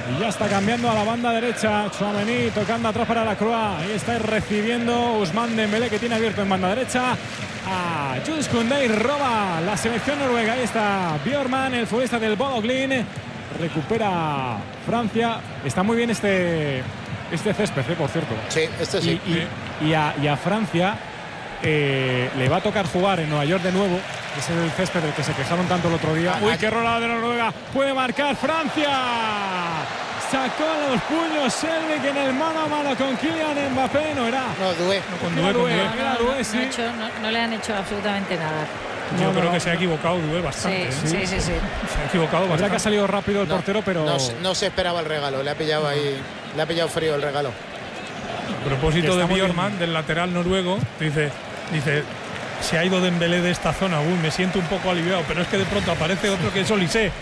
Y ya está cambiando a la banda derecha. Tchouaméni tocando atrás para Lacroix. Ahí está recibiendo Ousmane Dembélé, que tiene abierto en banda derecha a Jules Koundé, y roba la selección noruega. Ahí está Bjørman, el futbolista del Bodo Glimt. Recupera Francia. Está muy bien este césped, por cierto. Sí, este sí. Y a Francia le va a tocar jugar en Nueva York de nuevo. Ese es el césped del que se quejaron tanto el otro día. Uy, qué rolada de Noruega. Puede marcar Francia. Sacó los puños Selvik en el mano a mano con Kylian Mbappé. No era. No, Doué. No le han hecho absolutamente nada. Yo creo que se ha equivocado Doué bastante. Sí. Se ha equivocado bastante. Que ha salido rápido el portero, pero no se esperaba el regalo. Le ha pillado ahí. Le ha pillado frío el regalo. A propósito de Bjørman, del lateral noruego, dice, se ha ido Dembélé de esta zona. Uy, me siento un poco aliviado, pero es que de pronto aparece otro que es Olise.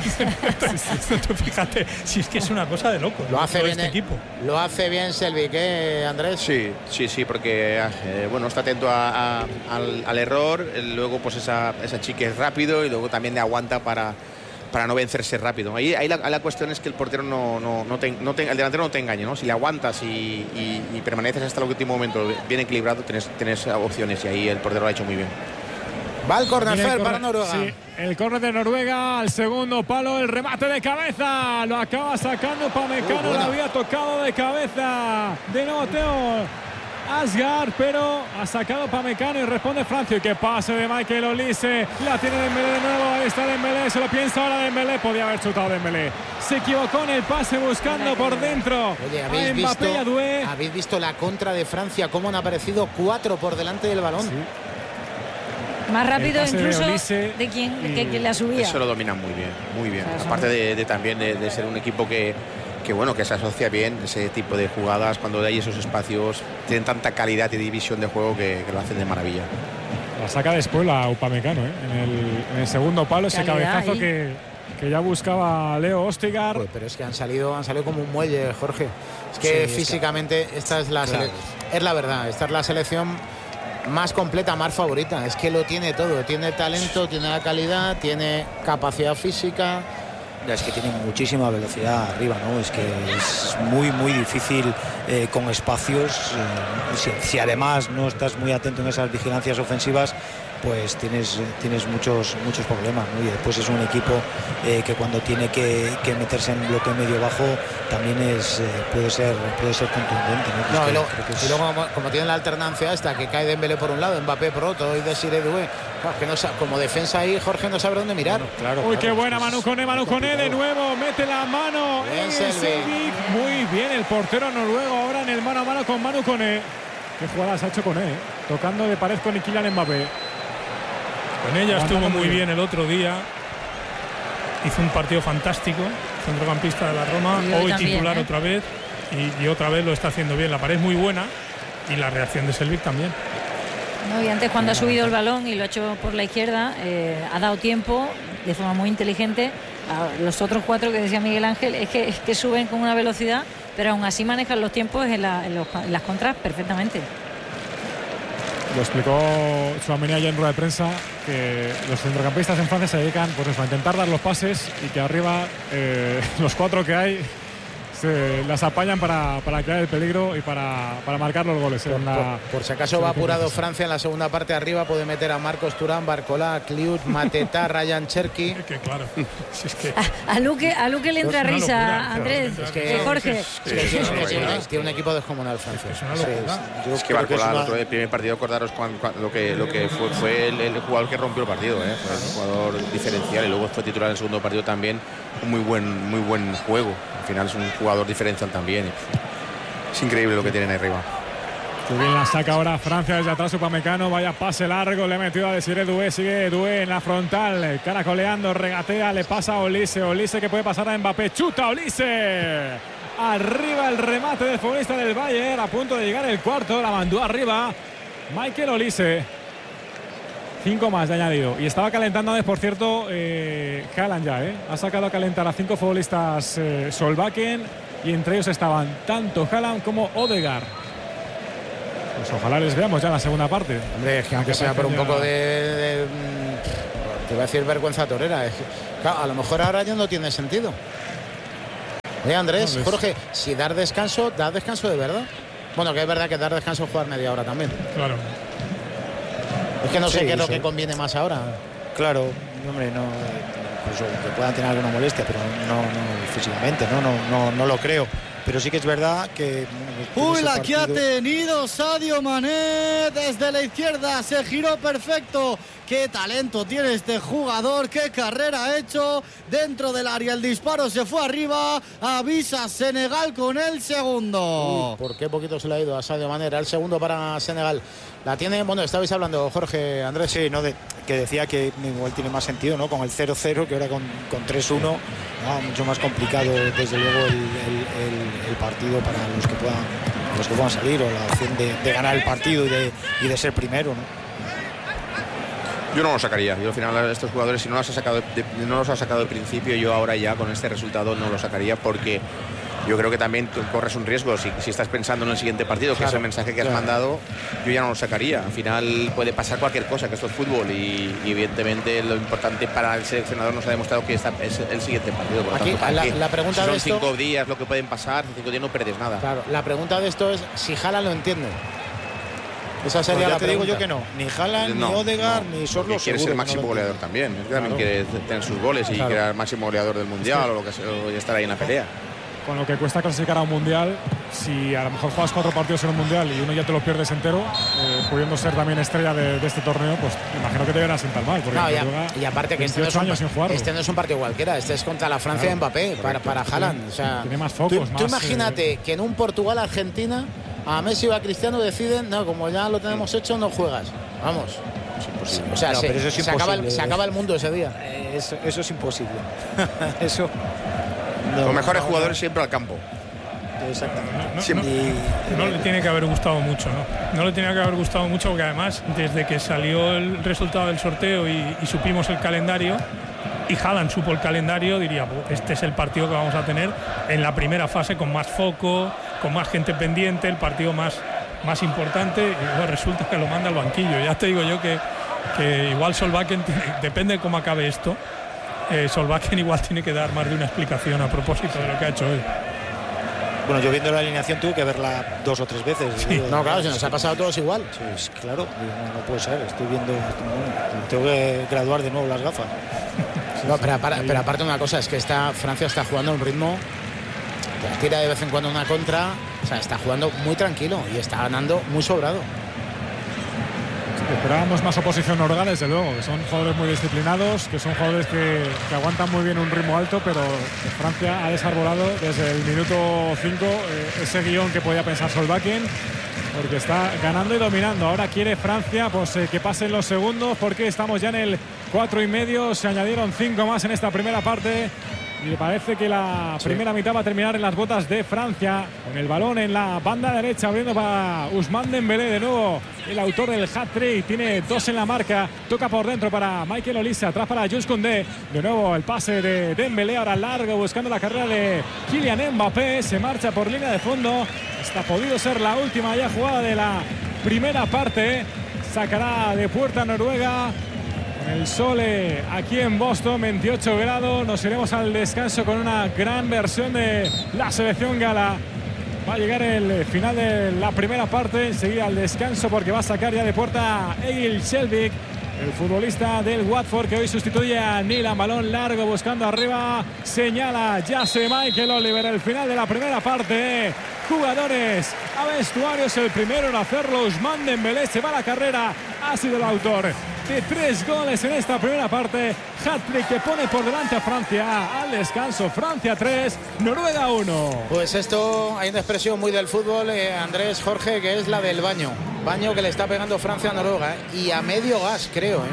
Fíjate, si es que es una cosa de loco. Lo hace bien este equipo. Lo hace bien Selvik, Andrés. Sí, porque está atento al error. Luego pues esa chique es rápido y luego también le aguanta para no vencerse rápido. Ahí la cuestión es que el portero el delantero no te engañe, ¿no? Si le aguantas y permaneces hasta el último momento bien equilibrado, tienes opciones, y ahí el portero lo ha hecho muy bien. Va el córner para Noruega. Sí, el córner de Noruega al segundo palo, el remate de cabeza. Lo acaba sacando Upamecano, lo había tocado de cabeza. De nuevo Theo Asgard, pero ha sacado Upamecano y responde Francia. Y qué pase de Michael Olise. La tiene Dembélé de nuevo. Ahí está Dembélé. Se lo piensa ahora Dembélé. Podía haber chutado Dembélé. Se equivocó en el pase buscando por dentro. Oye, ¿habéis visto la contra de Francia? Cómo han aparecido 4 por delante del balón. Sí. Más rápido incluso de quien la subía. Eso lo dominan muy bien. O sea, aparte de también de ser un equipo que se asocia bien ese tipo de jugadas, cuando hay esos espacios, tienen tanta calidad y división de juego que lo hacen de maravilla. La saca después la Upamecano, en el segundo palo, ese cabezazo que ya buscaba Leo Østigard. Pues, pero es que han salido como un muelle, Jorge. Es que físicamente esta es es la verdad, esta es la selección más completa, más favorita. Es que lo tiene todo, tiene talento, tiene la calidad, tiene capacidad física. Es que tiene muchísima velocidad arriba, ¿no? Es que es muy difícil con espacios. Si además no estás muy atento en esas vigilancias ofensivas, pues tienes muchos problemas, ¿no? Y después es un equipo que cuando tiene que meterse en bloque medio-bajo también puede ser contundente, ¿no? Y luego como tiene la alternancia esta, que cae Dembélé por un lado, Mbappé por otro y Desiré Doué, que como defensa ahí Jorge no sabe dónde mirar. Uy, qué buena Manu Koné de nuevo, mete la mano en Selvik. Muy bien el portero noruego ahora en el mano a mano con Manu Koné. Qué jugadas ha hecho Koné, tocando de pared con Kylian Mbappé. Con ella estuvo muy bien el otro día. Hizo un partido fantástico, centrocampista de la Roma, hoy también, titular otra vez, y otra vez lo está haciendo bien. La pared es muy buena y la reacción de Selvik también. No, y antes, cuando ha subido el balón y lo ha hecho por la izquierda, ha dado tiempo de forma muy inteligente a los otros 4 que decía Miguel Ángel. Es que suben con una velocidad, pero aún así manejan los tiempos en las contras perfectamente. Lo explicó Tchouaméni ayer en rueda de prensa, que los centrocampistas en Francia se dedican a intentar dar los pases, y que arriba los 4 que hay se las apañan para crear el peligro y para marcar los goles. Por si acaso va apurado Francia en la segunda parte, arriba puede meter a Marcos Thuram, Barcola, Kliut, Mateta, Ryan Cherki. Que claro, es que a Luque le entra risa, Andrés, Jorge. Tiene un equipo descomunal Francia. Es que Barcola, el primer partido, acordaros lo que fue el jugador que rompió el partido, fue un jugador diferencial, y luego fue titular en el segundo partido también. Un muy buen juego. Al final es un jugador diferencial también. Es increíble lo que tienen ahí arriba. Qué bien la saca ahora Francia desde atrás. Upamecano, vaya pase largo, le ha metido a Desiré Doué, sigue Doué en la frontal, caracoleando, regatea, le pasa a Olise que puede pasar a Mbappé, chuta Olise, arriba el remate del futbolista del Bayern, a punto de llegar el cuarto, la mandó arriba Michael Olise. 5 más de añadido. Y estaba calentando, por cierto, Haaland ya, ha sacado a calentar a 5 futbolistas Solbakken, y entre ellos estaban tanto Haaland como Ødegaard. Pues ojalá les veamos ya en la segunda parte. Hombre, es que aunque sea por un poco te voy a decir vergüenza torera. Claro, a lo mejor ahora ya no tiene sentido. Andrés, Jorge, si dar descanso de verdad. Bueno, que es verdad que dar descanso es jugar media hora también. Claro. Es que no sé qué es lo que conviene más ahora. Claro, hombre, no, incluso que puedan tener alguna molestia, pero no físicamente, no lo creo. Pero sí que es verdad que... Uy, la que ha tenido Sadio Mané desde la izquierda, se giró perfecto. Qué talento tiene este jugador, qué carrera ha hecho dentro del área. El disparo se fue arriba, avisa Senegal con el segundo. Uy, ¿por qué poquito se le ha ido a Sadio Mané? Era el segundo para Senegal. La tiene, bueno, estabais hablando, Jorge, Andrés. Sí, ¿no? Que decía que igual tiene más sentido, ¿no? Con el 0-0, que ahora con 3-1, ¿no? Mucho más complicado, desde luego, el partido para los que puedan salir, o la opción de ganar el partido y de ser primero, ¿no? Yo no lo sacaría. Yo al final estos jugadores, si no los ha sacado de principio, yo ahora ya con este resultado no lo sacaría, porque yo creo que también corres un riesgo. Si estás pensando en el siguiente partido, que es el mensaje que has mandado, yo ya no lo sacaría. Al final puede pasar cualquier cosa, que esto es fútbol, y evidentemente lo importante para el seleccionador nos ha demostrado que es el siguiente partido. Por aquí tanto, la pregunta si son de esto, 5 días lo que pueden pasar, 5 días no pierdes nada. Claro, la pregunta de esto es si Haaland lo entiende. Esa sería la pregunta. Digo yo que no. Ni Haaland, ni Odegaard, ni Sorlo. Quiere ser máximo goleador también. También quiere tener sus goles y quiere ser máximo goleador del Mundial, o lo que sea, y estar ahí en la pelea. Con lo que cuesta clasificar a un Mundial, si a lo mejor juegas 4 partidos en un Mundial y uno ya te lo pierdes entero, pudiendo ser también estrella de este torneo, pues imagino que te van a sentar mal. Porque y aparte que este no es un partido cualquiera, este es contra la Francia de Mbappé, para Haaland. O sea, tiene más focos. Tú imagínate que en un Portugal-Argentina a Messi o a Cristiano deciden, no, como ya lo tenemos hecho, no juegas. Vamos. Es imposible. O sea, pero eso es imposible. Se acaba el mundo ese día. Eso es imposible. Eso... Los mejores jugadores siempre al campo. Exactamente. No le tiene que haber gustado mucho, ¿no? No le tiene que haber gustado mucho, porque además, desde que salió el resultado del sorteo y supimos el calendario, y Haaland supo el calendario, diría, este es el partido que vamos a tener en la primera fase, con más foco, con más gente pendiente, el partido más importante, y luego resulta que lo manda al banquillo. Ya te digo yo que igual Solbakken, depende de cómo acabe esto, Solbakken igual tiene que dar más de una explicación a propósito de lo que ha hecho hoy. Bueno, yo viendo la alineación tuve que verla 2 o 3 veces. Sí. No, claro, se nos ha pasado a todos igual. Sí, claro, no puede ser. Estoy viendo, tengo que graduar de nuevo las gafas. No, pero aparte una cosa, es que Francia está jugando a un ritmo, tira de vez en cuando una contra, o sea, está jugando muy tranquilo y está ganando muy sobrado. Esperábamos más oposición noruega, desde luego, que son jugadores muy disciplinados, que son jugadores que aguantan muy bien un ritmo alto, pero Francia ha desarbolado desde el minuto 5 ese guión que podía pensar Solbakken, porque está ganando y dominando. Ahora quiere Francia pues que pasen los segundos, porque estamos ya en el 4,5, se añadieron 5 más en esta primera parte. Y parece que la primera mitad va a terminar en las botas de Francia, con el balón en la banda derecha, abriendo para Ousmane Dembélé, de nuevo el autor del hat-trick, tiene 2 en la marca, toca por dentro para Michael Olise, atrás para Jules Koundé, de nuevo el pase de Dembélé, ahora largo buscando la carrera de Kylian Mbappé, se marcha por línea de fondo, esta ha podido ser la última ya jugada de la primera parte, sacará de puerta Noruega. El sol aquí en Boston, 28 grados. Nos iremos al descanso con una gran versión de la selección gala. Va a llegar el final de la primera parte. Enseguida al descanso, porque va a sacar ya de puerta Egil Skjelvik, el futbolista del Watford, que hoy sustituye a Nilan. Balón largo buscando arriba. Señala Jesse Michael Oliver. El final de la primera parte. Jugadores a vestuarios. El primero en hacerlo, Ousmane Dembélé, se va a la carrera. Ha sido el autor de 3 goles en esta primera parte. Hat-trick que pone por delante a Francia. Al descanso, Francia 3, Noruega 1. Pues esto, hay una expresión muy del fútbol, Andrés, Jorge, que es la del baño. Baño que le está pegando Francia a Noruega, y a medio gas, creo.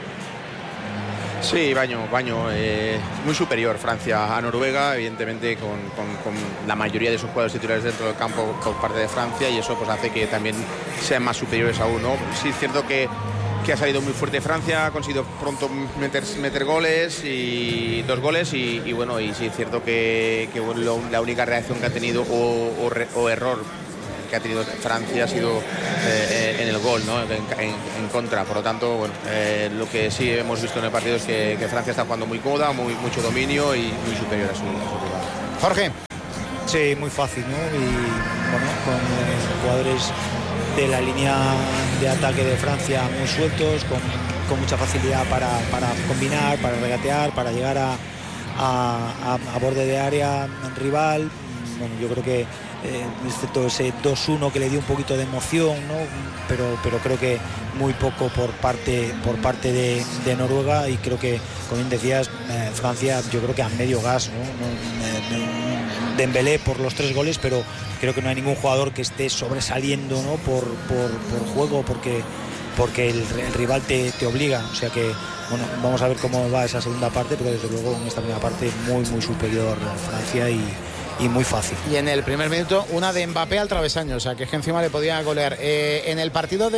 Sí, baño. Muy superior Francia a Noruega, evidentemente con la mayoría de sus jugadores titulares dentro del campo por parte de Francia, y eso pues hace que también sean más superiores aún, ¿no? Sí, es cierto que ha salido muy fuerte Francia, ha conseguido pronto meter goles, y 2 goles, y bueno, y sí es cierto que bueno, la única reacción que ha tenido o error que ha tenido Francia ha sido en el gol, ¿no? en contra. Por lo tanto, bueno, lo que sí hemos visto en el partido es que Francia está jugando muy cómoda, mucho dominio y muy superior a su rival. Jorge. Sí, muy fácil, ¿no? Y bueno, con jugadores de la línea de ataque de Francia muy sueltos, con mucha facilidad para combinar, para regatear, para llegar a borde de área rival. Bueno, yo creo que excepto ese 2-1 que le dio un poquito de emoción, ¿no? pero creo que muy poco por parte de Noruega, y creo que, como bien decías, Francia yo creo que a medio gas, ¿no? Dembélé por los 3 goles, pero creo que no hay ningún jugador que esté sobresaliendo, ¿no? por juego, porque el rival te obliga. O sea que, bueno, vamos a ver cómo va esa segunda parte, pero desde luego en esta primera parte muy superior Francia y muy fácil. Y en el primer minuto una de Mbappé al travesaño, o sea que es que encima le podía golear. En el partido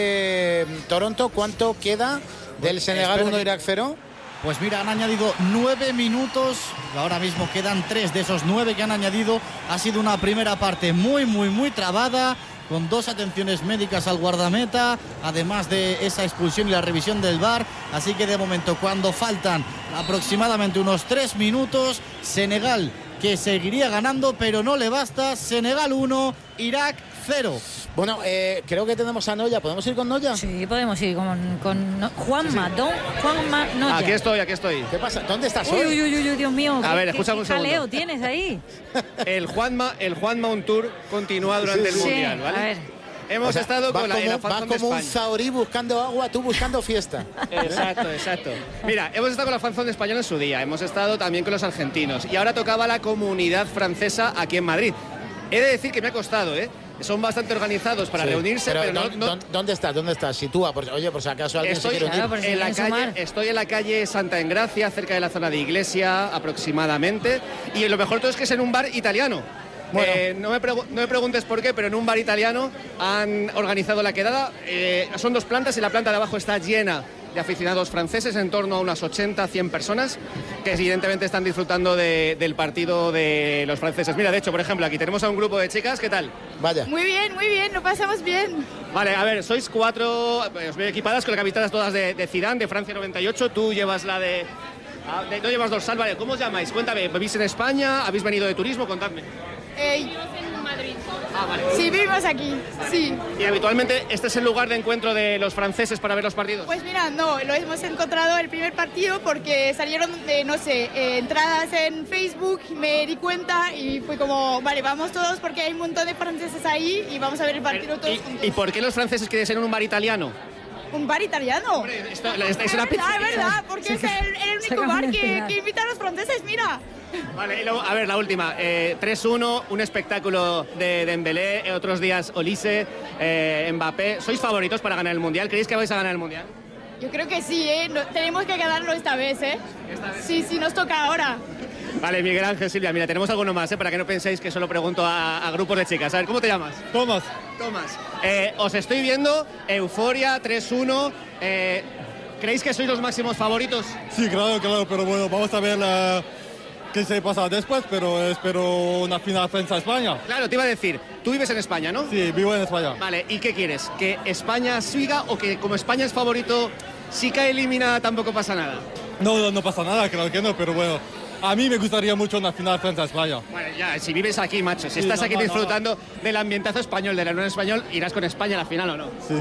de Toronto, ¿cuánto queda del Senegal 1, Irak 0? Pues mira, han añadido 9 minutos, ahora mismo quedan 3 de esos 9 que han añadido. Ha sido una primera parte muy trabada, con 2 atenciones médicas al guardameta, además de esa expulsión y la revisión del VAR. Así que de momento, cuando faltan aproximadamente unos 3 minutos, Senegal, que seguiría ganando, pero no le basta. Senegal 1, Irak 0. Bueno, creo que tenemos a Noya. ¿Podemos ir con Noya? Sí, podemos ir con Juanma, sí. Juanma Noya. Aquí estoy. ¿Qué pasa? ¿Dónde estás hoy? Uy, Dios mío. A ver, escucha un segundo. ¿Qué jaleo tienes ahí? El Juanma On Tour continúa durante el Mundial, ¿vale? A ver. Hemos estado con la Vas fanzón como de un zahorí buscando agua, tú buscando fiesta. Exacto. Mira, hemos estado con la fanzón española en su día, hemos estado también con los argentinos, y ahora tocaba la comunidad francesa aquí en Madrid. He de decir que me ha costado, son bastante organizados para reunirse, pero no... ¿Dónde estás? Sitúa, oye, por si acaso alguien se quiere unir. Estoy en la calle Santa Engracia, cerca de la zona de Iglesia aproximadamente, y lo mejor todo es que es en un bar italiano. Bueno. No me preguntes por qué, pero en un bar italiano han organizado la quedada. Son 2 plantas y la planta de abajo está llena de aficionados franceses, en torno a unas 80-100 personas, que evidentemente están disfrutando del partido de los franceses. Mira, de hecho, por ejemplo, aquí tenemos a un grupo de chicas. ¿Qué tal? Vaya. Muy bien, lo pasamos bien. Vale, a ver, sois 4, os veo equipadas con las camisetas todas de Zidane, de Francia 98. Tú llevas la de... no llevas dorsal, vale. ¿Cómo os llamáis? Cuéntame, ¿vivís en España? ¿Habéis venido de turismo? Contadme. Vivimos en Madrid. Vale. Sí, vivimos aquí, sí. ¿Y habitualmente este es el lugar de encuentro de los franceses para ver los partidos? Pues mira, no, lo hemos encontrado el primer partido porque salieron, entradas en Facebook, me di cuenta y fue como, vale, vamos todos porque hay un montón de franceses ahí y vamos a ver el partido todos juntos. ¿Y por qué los franceses quieren ser en un bar italiano? ¿Un bar italiano? Hombre, es una es verdad, porque es el único bar que invita a los franceses, mira. Vale, y luego, a ver, la última. 3-1, un espectáculo de Dembélé, otros días Olise, Mbappé. ¿Sois favoritos para ganar el Mundial? ¿Creéis que vais a ganar el Mundial? Yo creo que sí, tenemos que ganarlo esta vez, Sí, nos toca ahora. Vale, Miguel Ángel, Silvia, mira, tenemos alguno más, para que no penséis que solo pregunto a grupos de chicas. A ver, ¿cómo te llamas? Tomás. Os estoy viendo, euforia, 3-1. ¿Creéis que sois los máximos favoritos? Sí, claro, pero bueno, vamos a ver qué se pasa después, pero espero una final Francia-España. Claro, te iba a decir, tú vives en España, ¿no? Sí, vivo en España. Vale, ¿y qué quieres? ¿Que España siga o que como España es favorito, si cae eliminada tampoco pasa nada? No pasa nada, claro que no, pero bueno, a mí me gustaría mucho una final Francia-España. Bueno, ya, si vives aquí, macho, si estás aquí disfrutando del ambientazo español, de la unión español, ¿irás con España a la final o no? Sí.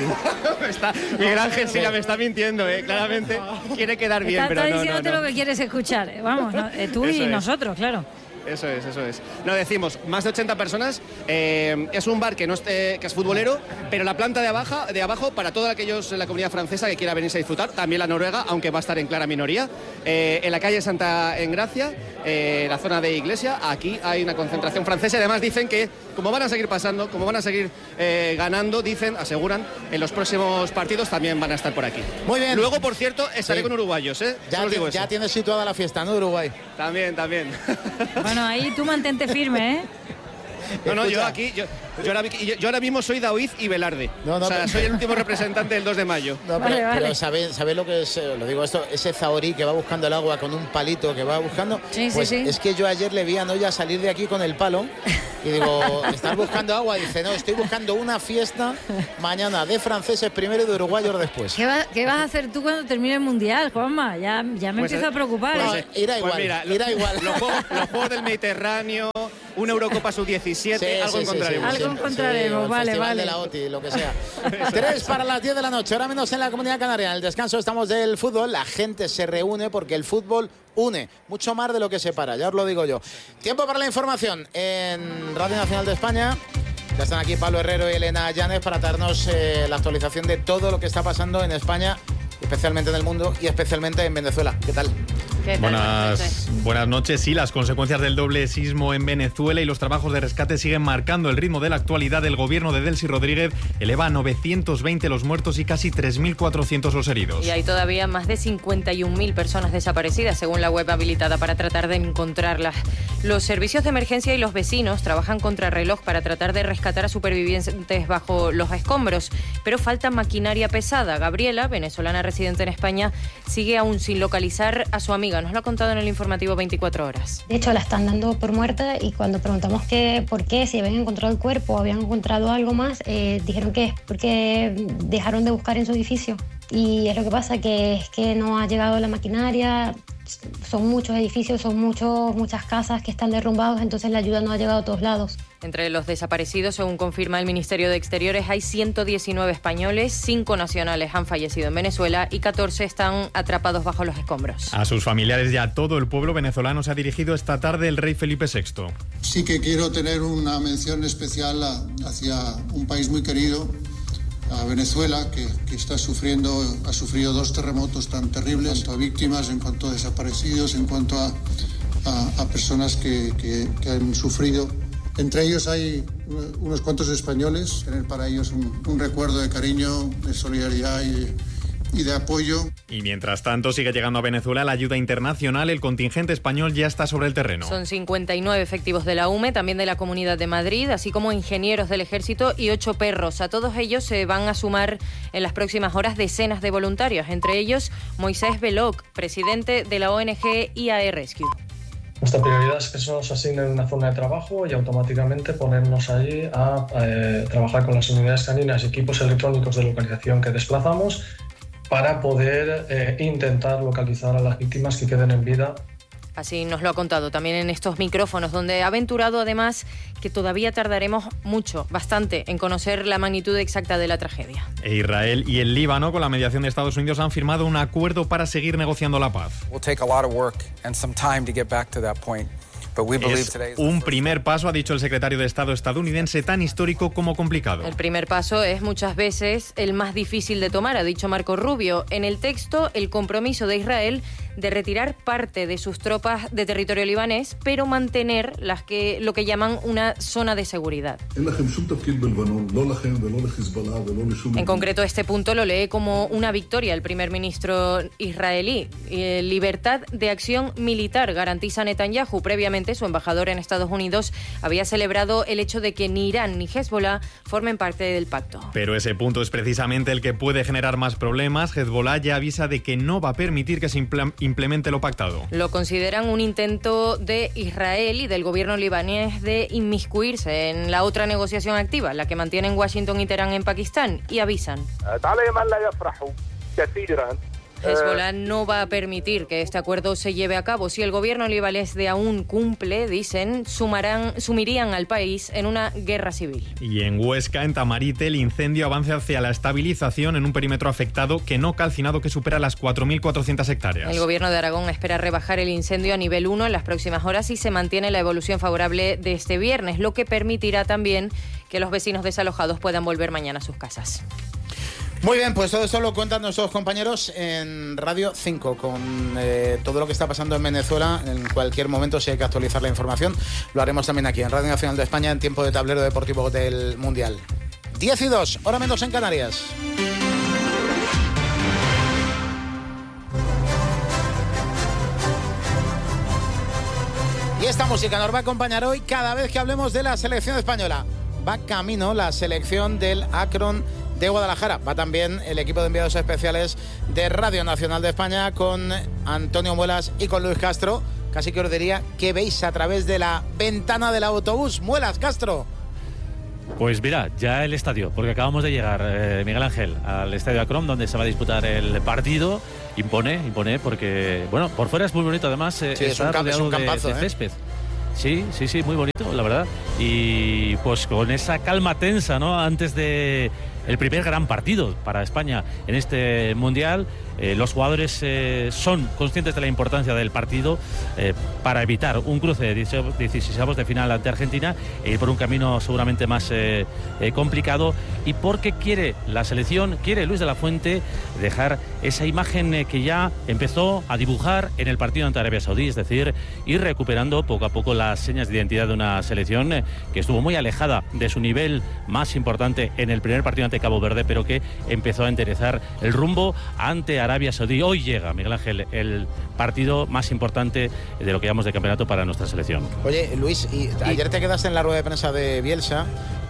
Miguel Ángel Silva me está mintiendo, claramente quiere quedar bien, pero no. Está diciéndote lo que quieres escuchar, vamos, tú y nosotros, claro. Eso es. No, decimos, más de 80 personas. Es un bar que es futbolero, pero la planta de abajo para todos aquellos en la comunidad francesa que quiera venirse a disfrutar, también la noruega, aunque va a estar en clara minoría. En la calle Santa Engracia, la zona de Iglesia, aquí hay una concentración francesa. Además dicen que, como van a seguir pasando, como van a seguir ganando, aseguran, en los próximos partidos también van a estar por aquí. Muy bien. Luego, por cierto, estaré con uruguayos, Ya tienes situada la fiesta, ¿no, Uruguay? También. Bueno, ahí tú mantente firme, No, yo ahora mismo soy Daoiz y Velarde. Soy el último representante del 2 de mayo. Pero ¿sabéis lo que es? Lo digo esto, ese zahorí que va buscando el agua con un palito que va buscando. Sí. Es que yo ayer le vi a Noya salir de aquí con el palo y digo, ¿estás buscando agua? Dice, no, estoy buscando una fiesta mañana de franceses primero y de uruguayos después. ¿Qué vas a hacer tú cuando termine el Mundial, Juanma? Ya me empiezo a preocupar. Irá igual. Los juegos del Mediterráneo, una Eurocopa sub-17, algo encontraremos. Algo encontraremos, vale. De la OTI, lo que sea. 3 para las 10 de la noche, ahora menos en la Comunidad Canaria. En el descanso estamos del fútbol, la gente se reúne porque el fútbol une, mucho más de lo que separa, ya os lo digo yo. Tiempo para la información en Radio Nacional de España. Ya están aquí Pablo Herrero y Elena Llanes para darnos la actualización de todo lo que está pasando en España, especialmente en el mundo y especialmente en Venezuela. ¿Qué tal? Buenas noches. Sí, las consecuencias del doble sismo en Venezuela y los trabajos de rescate siguen marcando el ritmo de la actualidad. El gobierno de Delcy Rodríguez eleva a 920 los muertos y casi 3.400 los heridos. Y hay todavía más de 51.000 personas desaparecidas, según la web habilitada para tratar de encontrarlas. Los servicios de emergencia y los vecinos trabajan contrarreloj para tratar de rescatar a supervivientes bajo los escombros, pero falta maquinaria pesada. Gabriela, venezolana residente en España, sigue aún sin localizar a su amiga. Nos lo ha contado en el informativo 24 horas. De hecho, la están dando por muerta y cuando preguntamos por qué, si habían encontrado el cuerpo o habían encontrado algo más, dijeron que es porque dejaron de buscar en su edificio. Y es lo que pasa, que es que no ha llegado la maquinaria. Son muchos edificios, son muchas casas que están derrumbados, entonces la ayuda no ha llegado a todos lados. Entre los desaparecidos, según confirma el Ministerio de Exteriores, hay 119 españoles, 5 nacionales han fallecido en Venezuela y 14 están atrapados bajo los escombros. A sus familiares y a todo el pueblo venezolano se ha dirigido esta tarde el rey Felipe VI. Sí que quiero tener una mención especial hacia un país muy querido, a Venezuela, que ha sufrido 2 terremotos tan terribles, en cuanto a víctimas, en cuanto a desaparecidos, en cuanto a personas que han sufrido. Entre ellos hay unos cuantos españoles, tener para ellos un recuerdo de cariño, de solidaridad y de apoyo. Y mientras tanto sigue llegando a Venezuela la ayuda internacional. El contingente español ya está sobre el terreno. Son 59 efectivos de la UME, también de la Comunidad de Madrid, así como ingenieros del Ejército y 8 perros. A todos ellos se van a sumar en las próximas horas decenas de voluntarios, entre ellos Moisés Belloc, presidente de la ONG IAE Rescue. Nuestra prioridad es que se nos asigne una zona de trabajo y automáticamente ponernos allí a trabajar con las unidades caninas y equipos electrónicos de localización que desplazamos para poder intentar localizar a las víctimas que queden en vida. Así nos lo ha contado también en estos micrófonos, donde ha aventurado además que todavía tardaremos mucho, bastante, en conocer la magnitud exacta de la tragedia. Israel y el Líbano, con la mediación de Estados Unidos, han firmado un acuerdo para seguir negociando la paz. Es un primer paso, ha dicho el secretario de Estado estadounidense, tan histórico como complicado. El primer paso es muchas veces el más difícil de tomar, ha dicho Marco Rubio. En el texto, el compromiso de Israel de retirar parte de sus tropas de territorio libanés, pero mantener lo que llaman una zona de seguridad. En concreto, este punto lo lee como una victoria el primer ministro israelí. Libertad de acción militar, garantiza Netanyahu. Previamente, su embajador en Estados Unidos había celebrado el hecho de que ni Irán ni Hezbollah formen parte del pacto. Pero ese punto es precisamente el que puede generar más problemas. Hezbollah ya avisa de que no va a permitir que se implemente lo pactado. Lo consideran un intento de Israel y del gobierno libanés de inmiscuirse en la otra negociación activa, la que mantienen Washington y Teherán en Pakistán, y avisan. Hezbollah no va a permitir que este acuerdo se lleve a cabo. Si el gobierno libanés de aún cumple, dicen, sumirían al país en una guerra civil. Y en Huesca, en Tamarite, el incendio avanza hacia la estabilización en un perímetro afectado que no calcinado que supera las 4.400 hectáreas. El gobierno de Aragón espera rebajar el incendio a nivel 1 en las próximas horas y se mantiene la evolución favorable de este viernes, lo que permitirá también que los vecinos desalojados puedan volver mañana a sus casas. Muy bien, pues todo eso lo cuentan nuestros compañeros en Radio 5 con todo lo que está pasando en Venezuela. En cualquier momento, si hay que actualizar la información, lo haremos también aquí en Radio Nacional de España en tiempo de tablero deportivo del Mundial. 10:02, hora menos en Canarias. Y esta música nos va a acompañar hoy cada vez que hablemos de la selección española. Va camino la selección del Akron de Guadalajara. Va también el equipo de enviados especiales de Radio Nacional de España con Antonio Muelas y con Luis Castro. Casi que os diría que veis a través de la ventana del autobús. Muelas, Castro. Pues mira, ya el estadio, porque acabamos de llegar, Miguel Ángel, al estadio Akron, donde se va a disputar el partido. Impone, porque, bueno, por fuera es muy bonito, además, sí, está rodeado de césped. Sí, muy bonito, la verdad. Y pues con esa calma tensa, ¿no? Antes de el primer gran partido para España en este Mundial. Los jugadores son conscientes de la importancia del partido para evitar un cruce de 16avos de final ante Argentina e ir por un camino seguramente más complicado, y porque quiere la selección, quiere Luis de la Fuente dejar esa imagen que ya empezó a dibujar en el partido ante Arabia Saudí, es decir, ir recuperando poco a poco las señas de identidad de una selección que estuvo muy alejada de su nivel más importante en el primer partido ante Cabo Verde, pero que empezó a enderezar el rumbo ante Arabia Saudí. Hoy llega, Miguel Ángel, el partido más importante de lo que llamamos de campeonato para nuestra selección. Oye, Luis, ayer te quedaste en la rueda de prensa de Bielsa.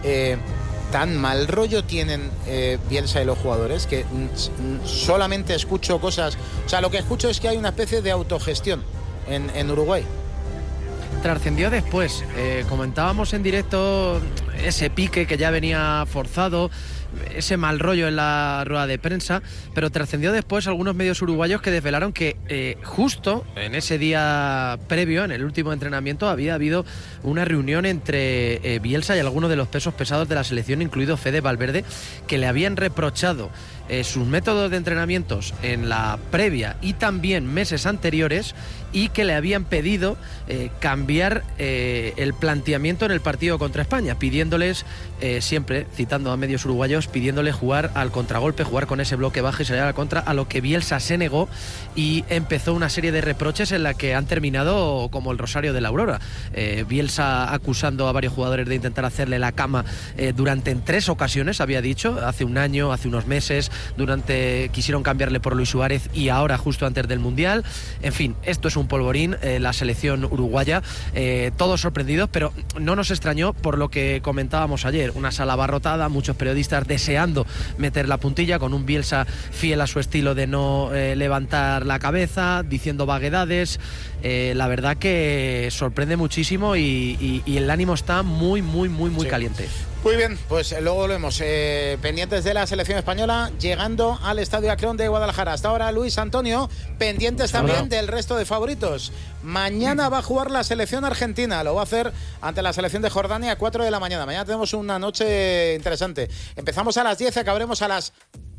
¿Tan mal rollo tienen Bielsa y los jugadores que solamente escucho cosas? O sea, lo que escucho es que hay una especie de autogestión en Uruguay. Trascendió después. Comentábamos en directo ese pique que ya venía forzado, ese mal rollo en la rueda de prensa, pero trascendió después algunos medios uruguayos que desvelaron que justo en ese día previo, en el último entrenamiento, había habido una reunión entre Bielsa y algunos de los pesos pesados de la selección, incluido Fede Valverde, que le habían reprochado sus métodos de entrenamientos en la previa y también meses anteriores, y que le habían pedido cambiar el planteamiento en el partido contra España, pidiéndoles, siempre citando a medios uruguayos, pidiéndoles jugar al contragolpe, jugar con ese bloque bajo y salir a la contra, a lo que Bielsa se negó y empezó una serie de reproches en la que han terminado como el rosario de la aurora. Bielsa acusando a varios jugadores de intentar hacerle la cama durante 3 ocasiones, había dicho, hace un año, hace unos meses, quisieron cambiarle por Luis Suárez y ahora justo antes del Mundial. En fin, esto es un polvorín, la selección uruguaya, todos sorprendidos, pero no nos extrañó por lo que comentábamos ayer, una sala abarrotada, muchos periodistas deseando meter la puntilla, con un Bielsa fiel a su estilo de no levantar la cabeza, diciendo vaguedades. La verdad que sorprende muchísimo y el ánimo está muy caliente. Muy bien, pues luego volvemos. Pendientes de la selección española llegando al Estadio Akron de Guadalajara. Hasta ahora, Luis Antonio, pendientes también del resto de favoritos. Mañana va a jugar la selección argentina, lo va a hacer ante la selección de Jordania a 4 de la mañana. Mañana tenemos una noche interesante. Empezamos a las 10 y acabaremos a las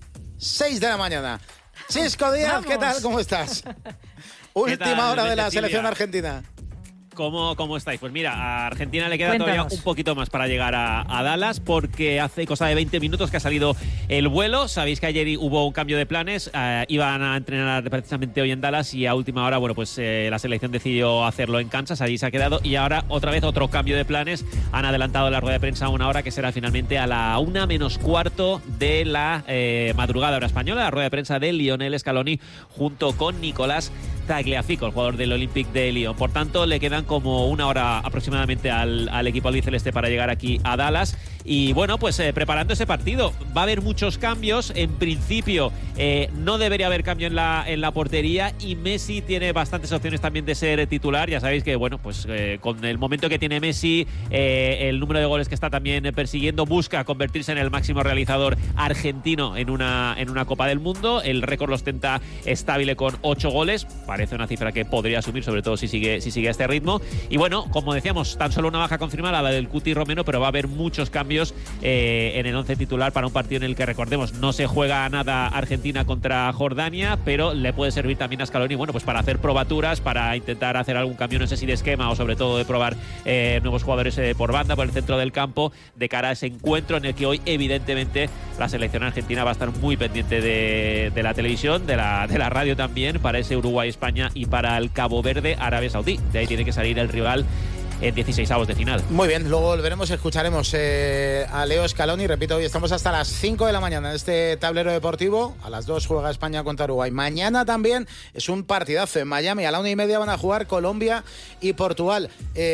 6 de la mañana. Chisco Díaz, ¡vamos! ¿Qué tal? ¿Cómo estás? Última hora de la selección argentina. ¿Cómo estáis? Pues mira, a Argentina le queda todavía un poquito más para llegar a Dallas, porque hace cosa de 20 minutos que ha salido el vuelo. Sabéis que ayer hubo un cambio de planes, iban a entrenar precisamente hoy en Dallas y a última hora, bueno, pues la selección decidió hacerlo en Kansas, allí se ha quedado, y ahora otra vez otro cambio de planes. Han adelantado la rueda de prensa a una hora que será finalmente a la 1:45 de la madrugada hora española, la rueda de prensa de Lionel Scaloni junto con Nicolás Tagliafico, el jugador del Olympique de Lyon. Por tanto, le quedan como una hora aproximadamente al equipo albiceleste para llegar aquí a Dallas. Y bueno, pues preparando ese partido. Va a haber muchos cambios. En principio, no debería haber cambio en la portería, y Messi tiene bastantes opciones también de ser titular. Ya sabéis que, bueno, pues con el momento que tiene Messi, el número de goles que está también persiguiendo, busca convertirse en el máximo realizador argentino en una Copa del Mundo. El récord lo ostenta estable con 8 goles. Parece una cifra que podría asumir, sobre todo si sigue a este ritmo. Y bueno, como decíamos, tan solo una baja confirmada, la del Cuti Romero, pero va a haber muchos cambios en el 11 titular para un partido en el que, recordemos, no se juega nada Argentina contra Jordania, pero le puede servir también a Scaloni, bueno, pues para hacer probaturas, para intentar hacer algún cambio, no sé si de esquema o sobre todo de probar nuevos jugadores por banda, por el centro del campo, de cara a ese encuentro en el que hoy, evidentemente, la selección argentina va a estar muy pendiente de la televisión, de la radio también, para ese Uruguay-España y para el Cabo Verde, Arabia Saudí. De ahí tiene que salir el rival en 16avos de final. Muy bien, luego volveremos, escucharemos a Leo Scaloni. Repito, hoy estamos hasta las 5 de la mañana en este tablero deportivo. A las 2 juega España contra Uruguay. Mañana también es un partidazo en Miami. A la 1:30 van a jugar Colombia y Portugal.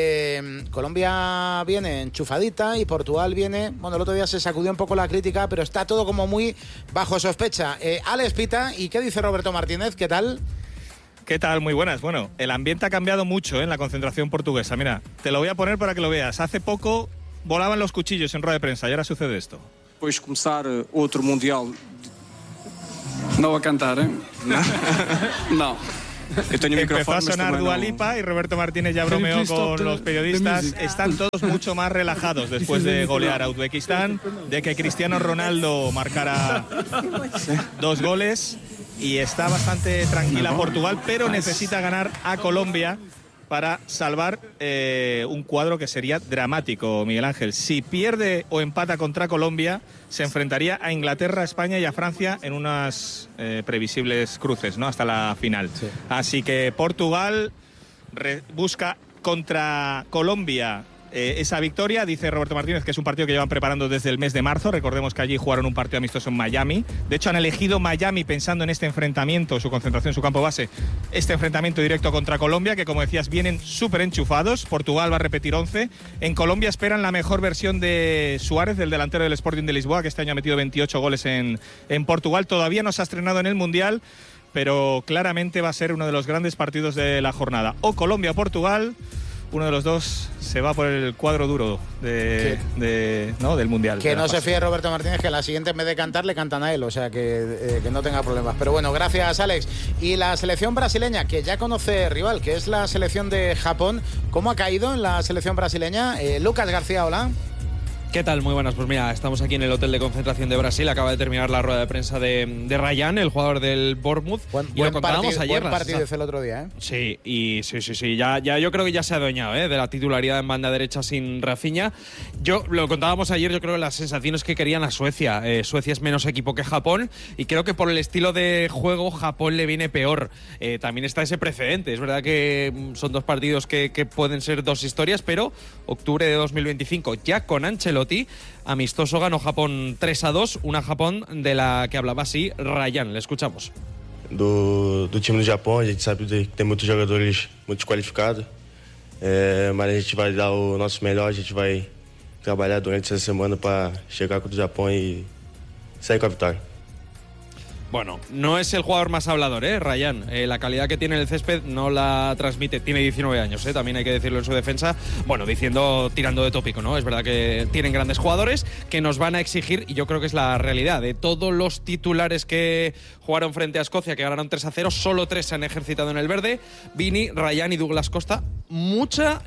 Colombia viene enchufadita y Portugal viene... Bueno, el otro día se sacudió un poco la crítica, pero está todo como muy bajo sospecha. Alex Pita, ¿y qué dice Roberto Martínez? ¿Qué tal? ¿Qué tal? Muy buenas. Bueno, el ambiente ha cambiado mucho en la concentración portuguesa. Mira, te lo voy a poner para que lo veas. Hace poco volaban los cuchillos en rueda de prensa y ahora sucede esto. Después de comenzar otro mundial, no va a cantar, ¿eh? No. Empezó a sonar Dua Lipa y Roberto Martínez ya bromeó con los periodistas. Están todos mucho más relajados después de golear a Uzbekistán, de que Cristiano Ronaldo marcara 2 goles, y está bastante tranquila Portugal, pero necesita ganar a Colombia para salvar un cuadro que sería dramático, Miguel Ángel. Si pierde o empata contra Colombia, se enfrentaría a Inglaterra, a España y a Francia en unas previsibles cruces, ¿no?, hasta la final. Sí. Así que Portugal busca contra Colombia esa victoria. Dice Roberto Martínez que es un partido que llevan preparando desde el mes de marzo. Recordemos que allí jugaron un partido amistoso en Miami. De hecho, han elegido Miami pensando en este enfrentamiento, su concentración, su campo base, este enfrentamiento directo contra Colombia, que como decías, vienen súper enchufados. Portugal va a repetir 11. En Colombia esperan la mejor versión de Suárez, del delantero del Sporting de Lisboa, que este año ha metido 28 goles en Portugal. Todavía no se ha estrenado en el Mundial, pero claramente va a ser uno de los grandes partidos de la jornada. O Colombia o Portugal. Uno de los dos se va por el cuadro duro del Mundial. Que no se fíe Roberto Martínez, que la siguiente en vez de cantar le cantan a él, o sea que no tenga problemas. Pero bueno, gracias Alex. Y la selección brasileña, que ya conoce rival, que es la selección de Japón, ¿cómo ha caído en la selección brasileña? Lucas García, hola. ¿Qué tal? Muy buenas. Pues mira, estamos aquí en el hotel de concentración de Brasil. Acaba de terminar la rueda de prensa de Ryan, el jugador del Bournemouth. Y lo contábamos ayer. Buen partido hizo el otro día, ¿eh? Sí, y sí. Ya yo creo que ya se ha adueñado de la titularidad en banda derecha sin Rafinha. Lo contábamos ayer, yo creo que las sensaciones que querían a Suecia. Suecia es menos equipo que Japón y creo que por el estilo de juego Japón le viene peor. También está ese precedente. Es verdad que son 2 partidos que pueden ser 2 historias, pero octubre de 2025, ya con Ancelotti, amistoso, ganó Japón 3-2, una Japón de la que hablaba así Ryan. Le escuchamos. Do time do Japão, a gente sabe que tem muitos jogadores muito qualificados, mas a gente vai dar o nosso melhor, a gente vai trabalhar durante essa semana para chegar contra o Japão e sair com a vitória. Bueno, no es el jugador más hablador, Ryan. La calidad que tiene en el césped no la transmite. Tiene 19 años, también hay que decirlo en su defensa. Bueno, tirando de tópico, ¿no? Es verdad que tienen grandes jugadores que nos van a exigir, y yo creo que es la realidad. De todos los titulares que jugaron frente a Escocia, que ganaron 3-0, solo 3 se han ejercitado en el verde. Vini, Ryan y Douglas Costa. Mucha,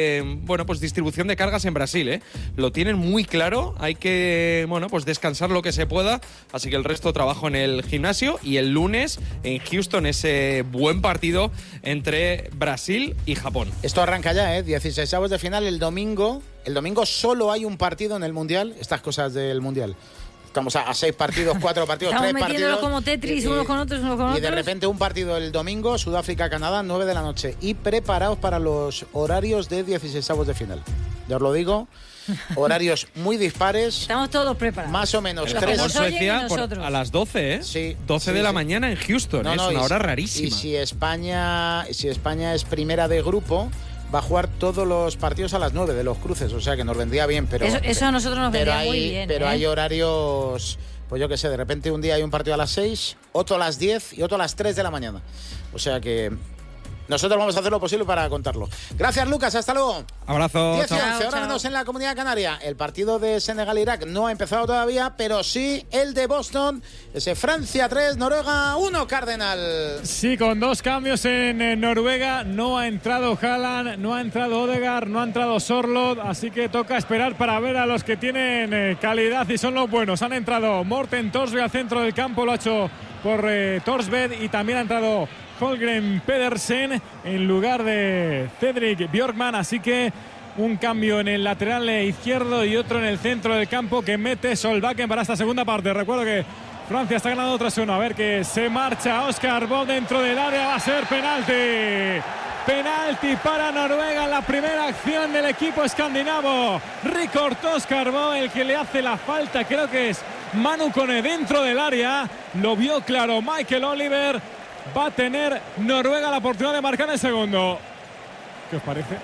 pues distribución de cargas en Brasil, Lo tienen muy claro. Hay que, pues descansar lo que se pueda. Así que el resto trabajo en el gimnasio, y el lunes en Houston ese buen partido entre Brasil y Japón. Esto arranca ya, 16avos de final el domingo. El domingo solo hay un partido en el Mundial, estas cosas del Mundial. Estamos a 6 partidos, 4 partidos, 3 partidos. Como Tetris, unos con otros, unos con otros. Y de repente un partido el domingo, Sudáfrica-Canadá, 9 de la noche. Y preparaos para los horarios de 16avos de final. Ya os lo digo. Horarios muy dispares. Estamos todos preparados. Más o menos. Suecia a las 12, Sí. 12 de la mañana en Houston. Es una hora rarísima. Y si España es primera de grupo, va a jugar todos los partidos a las 9 de los cruces. O sea que nos vendría bien, pero... Eso a nosotros nos vendría muy bien. Pero hay horarios... Pues yo qué sé, de repente un día hay un partido a las 6, otro a las 10 y otro a las 3 de la mañana. O sea que... nosotros vamos a hacer lo posible para contarlo. Gracias, Lucas. Hasta luego. Abrazo. 10-11, ahora menos en la Comunidad Canaria. El partido de Senegal-Irak no ha empezado todavía, pero sí el de Boston. Ese Francia 3, Noruega 1, Cardenal. Sí, con 2 cambios en Noruega. No ha entrado Haaland, no ha entrado Odegaard, no ha entrado Sorloth. Así que toca esperar para ver a los que tienen calidad y son los buenos. Han entrado Morten Thorsby al centro del campo, lo ha hecho por Thorsved, y también ha entrado Holgren Pedersen en lugar de Cedric Bjorkman, así que un cambio en el lateral izquierdo y otro en el centro del campo que mete Solbakken para esta segunda parte. Recuerdo que Francia está ganando 3-1, a ver que se marcha Oscar Bob dentro del área, va a ser penalti. Penalti para Noruega en la primera acción del equipo escandinavo. Recortó Oscar Bob, el que le hace la falta, creo que es Manu Kone dentro del área, lo vio claro Michael Oliver. Va a tener Noruega la oportunidad de marcar el segundo. ¿Qué os parece?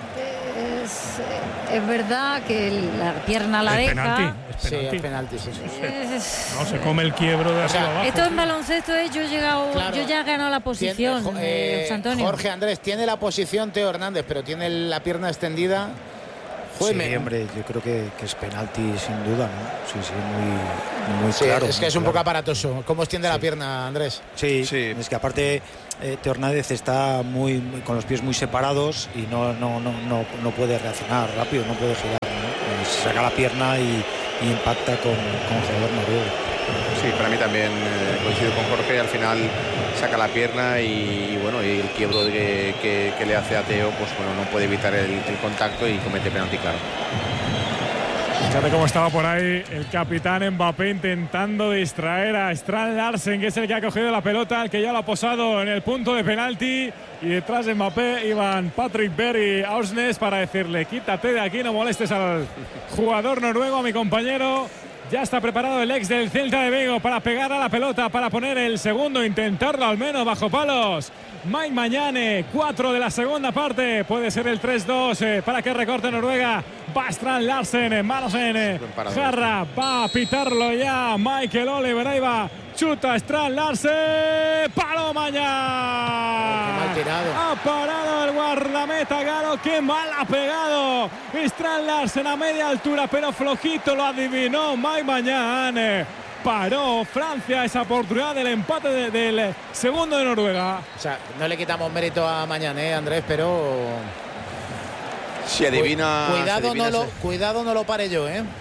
Es verdad que la pierna la deja. Sí, es penalti. Sí. No, se come el quiebro de arriba abajo. Esto en baloncesto yo ya he ganado la posición, José Antonio. Jorge Andrés tiene la posición Teo Hernández, pero tiene la pierna extendida Sí, hombre, yo creo que es penalti sin duda, ¿no? Sí, muy claro. Es que es un poco aparatoso. ¿Cómo extiende la pierna, Andrés? Sí, es que aparte Teo Hernández está con los pies muy separados y no puede reaccionar rápido, no puede girar, ¿no? Saca la pierna y impacta con el jugador noruego. Sí, para mí también coincido con Jorge, al final saca la pierna y el quiebro que le hace a Teo, pues bueno, no puede evitar el contacto y comete penalti claro. Fíjate cómo estaba por ahí el capitán Mbappé intentando distraer a Strand Larsen, que es el que ha cogido la pelota, el que ya lo ha posado en el punto de penalti, y detrás de Mbappé iban Patrick Berg y Aursnes para decirle: quítate de aquí, no molestes al jugador noruego, a mi compañero. Ya está preparado el ex del Celta de Vigo para pegar a la pelota, para poner el segundo, intentarlo al menos bajo palos. Mike Mañane, 4 de la segunda parte. Puede ser el 3-2 para que recorte Noruega. Va Strand Larsen, manos en jarra. Va a pitarlo ya Michael Oliver. Ahí va. Chuta Strand Larsen. ¡Palo Mañane! Qué mal tirado. Ha parado el guardameta Galo. ¡Qué mal ha pegado! Strand Larsen a media altura, pero flojito lo adivinó Mike Mañane. Paró Francia esa oportunidad del empate del segundo de Noruega. O sea, no le quitamos mérito a Mañane, Andrés, pero si adivina, cuidado no lo pare yo, ¿eh?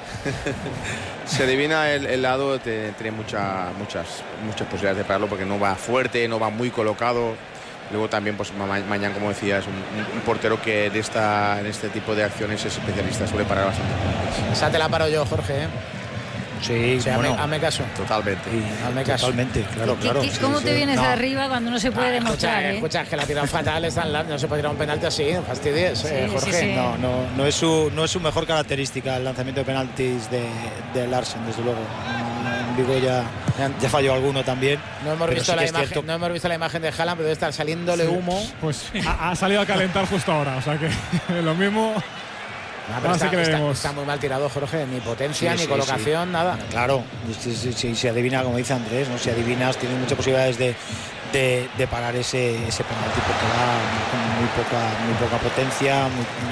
Se adivina el lado, tiene muchas posibilidades de pararlo porque no va fuerte, no va muy colocado. Luego también, pues Mañán, como decía, es un portero que en este tipo de acciones es especialista, suele parar bastante. Esa te la paro yo, Jorge, ¿eh? Sí, o sea, hazme caso. Totalmente. Hazme caso. Totalmente, claro. ¿Cómo te vienes arriba cuando no se puede demostrar? Escucha, que la tiran fatal, no se puede tirar un penalti así, fastidies, Jorge. Sí. No es su mejor característica el lanzamiento de penaltis de Larsen, desde luego. En Vigo ya falló alguno también. No hemos visto la imagen de Haaland, pero debe estar saliéndole humo. Pues ha salido a calentar justo ahora, o sea que lo mismo. Está muy mal tirado, Jorge, ni potencia, ni colocación, nada. Claro, si se adivina, como dice Andrés, ¿no? Si adivinas, tienes muchas posibilidades de parar ese penalti, porque va con muy poca potencia,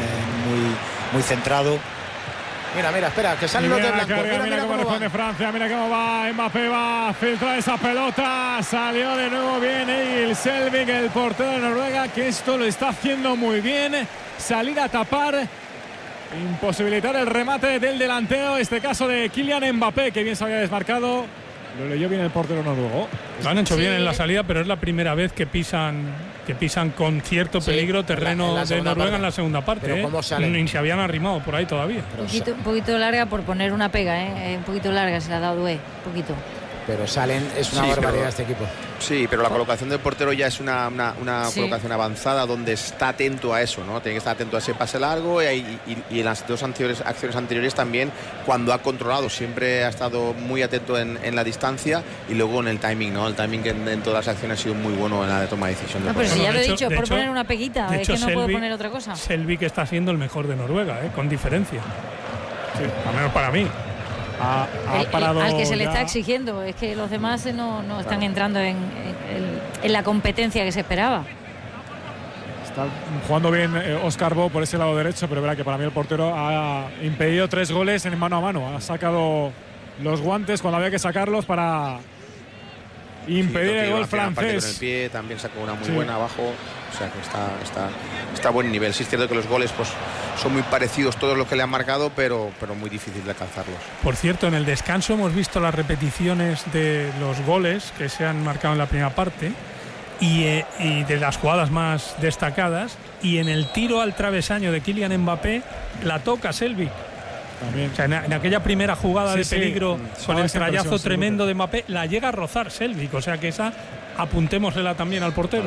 muy centrado. Mira, espera, que salen los de blanco. Mira cómo responde Francia, mira cómo va Mbappé, va a filtrar esa pelota. Salió de nuevo bien Egil Selvik, el portero de Noruega, que esto lo está haciendo muy bien. Salir a tapar, imposibilitar el remate del delantero, este caso de Kylian Mbappé, que bien se había desmarcado. Lo leyó bien el portero noruego. Lo han hecho bien en la salida, pero es la primera vez que pisan con cierto peligro terreno de Noruega en la segunda parte. Pero ¿cómo salen? Ni se habían arrimado por ahí todavía. Un poquito larga por poner una pega, un poquito larga se la ha dado Due, un poquito. Pero salen, es una barbaridad este equipo. Sí, pero la colocación del portero ya es una colocación avanzada donde está atento a eso, ¿no? Tiene que estar atento a ese pase largo y en las dos acciones anteriores también, cuando ha controlado, siempre ha estado muy atento en la distancia y luego en el timing, ¿no? El timing que en todas las acciones ha sido muy bueno en la toma de decisión. No, pero si ya lo he dicho, por poner una peguita, es que no puedo poner otra cosa. Selvik está siendo el mejor de Noruega, con diferencia. Sí, al menos para mí. Al que se le está exigiendo, es que los demás no están entrando en la competencia que se esperaba. Está jugando bien Oscar Bo por ese lado derecho, pero verá que para mí el portero ha impedido 3 goles en mano a mano. Ha sacado los guantes cuando había que sacarlos para impedir el gol francés. Con el pie también sacó una muy buena abajo. O sea que está a buen nivel. Sí es cierto que los goles pues son muy parecidos todos los que le han marcado, pero muy difícil de alcanzarlos. Por cierto, en el descanso hemos visto las repeticiones de los goles que se han marcado en la primera parte y de las jugadas más destacadas, y en el tiro al travesaño de Kylian Mbappé la toca Selvik. También. O sea, en aquella primera jugada de peligro con el trayazo tremendo de Mbappé la llega a rozar Selvik, o sea que esa apuntémoslela también al portero.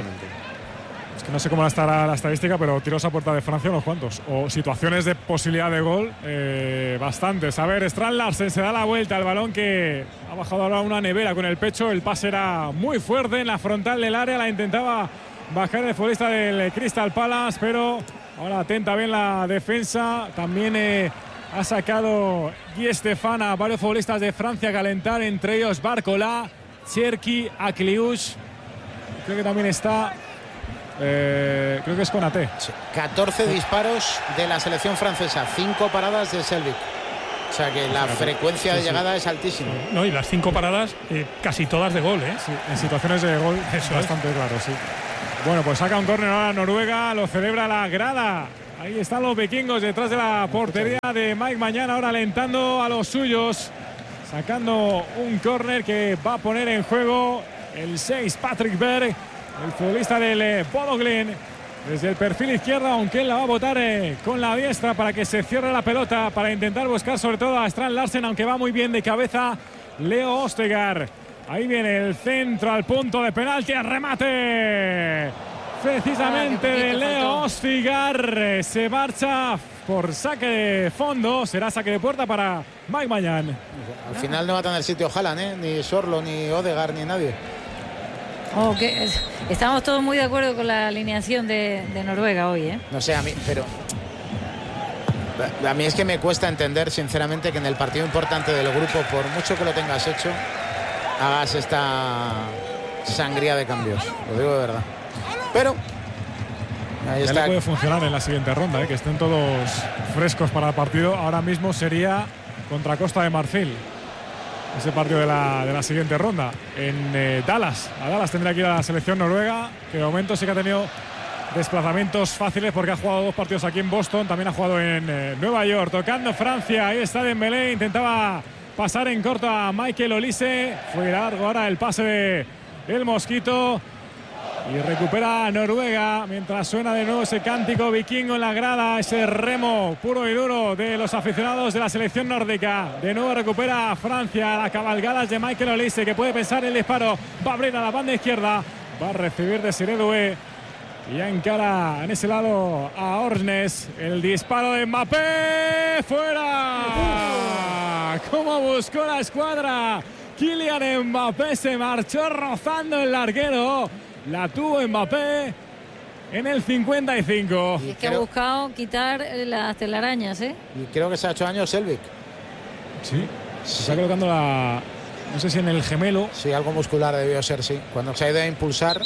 Es que no sé cómo estará la estadística, pero tiros a puerta de Francia unos cuantos, o situaciones de posibilidad de gol bastantes. A ver, Strand Larsen se da la vuelta al balón, que ha bajado ahora una nevera con el pecho. El pase era muy fuerte en la frontal del área, la intentaba bajar el futbolista del Crystal Palace, pero ahora atenta bien la defensa. También ha sacado Guy Stéphane a varios futbolistas de Francia a calentar, entre ellos Barcola, Cherki, Akliouche. Creo que también está creo que es Konaté. Sí. 14 disparos de la selección francesa, 5 paradas de Selvic. O sea que la frecuencia de llegada es altísima. No, y las 5 paradas casi todas de gol, ¿eh? Sí, en situaciones de gol es bastante claro, sí. Bueno, pues saca un córner ahora Noruega, lo celebra la grada. Ahí están los vikingos detrás de la portería de Mike Mañán, ahora alentando a los suyos, sacando un córner que va a poner en juego el 6 Patrick Berg, el futbolista del Bodo Glimt. Desde el perfil izquierdo, aunque él la va a botar con la diestra para que se cierre la pelota, para intentar buscar sobre todo a Strand Larsen, aunque va muy bien de cabeza Leo Østigard. Ahí viene el centro al punto de penalti, el remate precisamente de Leo Østigard. Se marcha por saque de fondo, será saque de puerta para Mike Mañán. Al final no va a tener sitio Haaland, ni Sorlo, ni Ødegaard, ni nadie. Estamos todos muy de acuerdo con la alineación de Noruega hoy, ¿eh? No sé, a mí es que me cuesta entender sinceramente que en el partido importante del grupo, por mucho que lo tengas hecho, hagas esta sangría de cambios. Lo digo de verdad. Pero ahí está. Ya le puede funcionar en la siguiente ronda, que estén todos frescos para el partido. Ahora mismo sería contra Costa de Marfil. Ese partido de la siguiente ronda en Dallas. A Dallas tendrá que ir a la selección noruega, que de momento sí que ha tenido desplazamientos fáciles porque ha jugado 2 partidos aquí en Boston, también ha jugado en Nueva York. Tocando Francia, ahí está Dembélé, intentaba pasar en corto a Michael Olise, fue largo ahora el pase de el Mosquito. Y recupera Noruega mientras suena de nuevo ese cántico vikingo en la grada, ese remo puro y duro de los aficionados de la selección nórdica. De nuevo recupera Francia, la cabalgada de Michael Olise, que puede pensar el disparo, va a abrir a la banda izquierda, va a recibir de Desiré Doué y ya encara en ese lado a Orsnes. El disparo de Mbappé, fuera. ¿Cómo buscó la escuadra? Kylian Mbappé se marchó rozando el larguero. La tuvo Mbappé en el 55. Y es que ha buscado quitar las telarañas, ¿eh? Y creo que se ha hecho daño Selvic. Sí, se está colocando no sé si en el gemelo. Sí, algo muscular debió ser, sí. Cuando se ha ido a impulsar,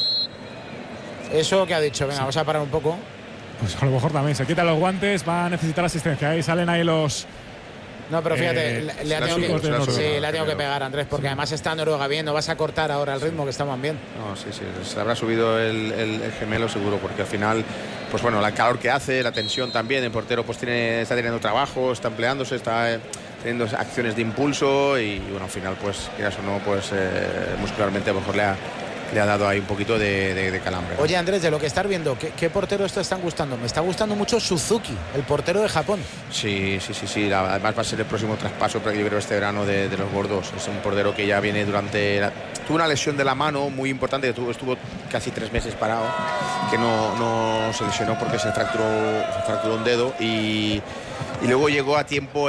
eso que ha dicho, venga, vamos a parar un poco. Pues a lo mejor también se quitan los guantes, va a necesitar asistencia. Ahí salen ahí los... No, pero fíjate, le ha tenido que pegar, Andrés, porque además está Noruega bien, no vas a cortar ahora el ritmo, que estaban bien. No, sí, se habrá subido el gemelo seguro, porque al final, pues bueno, la calor que hace, la tensión también, el portero pues está teniendo trabajo, está empleándose, está teniendo acciones de impulso y bueno, al final, pues, quieras o no, pues muscularmente a lo mejor le ha dado ahí un poquito de calambre, ¿no? Oye, Andrés, de lo que estás viendo, ¿qué porteros te están gustando? Me está gustando mucho Suzuki, el portero de Japón. Sí. Además va a ser el próximo traspaso, pero yo creo este verano de los gordos. Es un portero que ya viene tuvo una lesión de la mano muy importante, estuvo casi 3 meses parado, que no se lesionó porque se fracturó un dedo y luego llegó a tiempo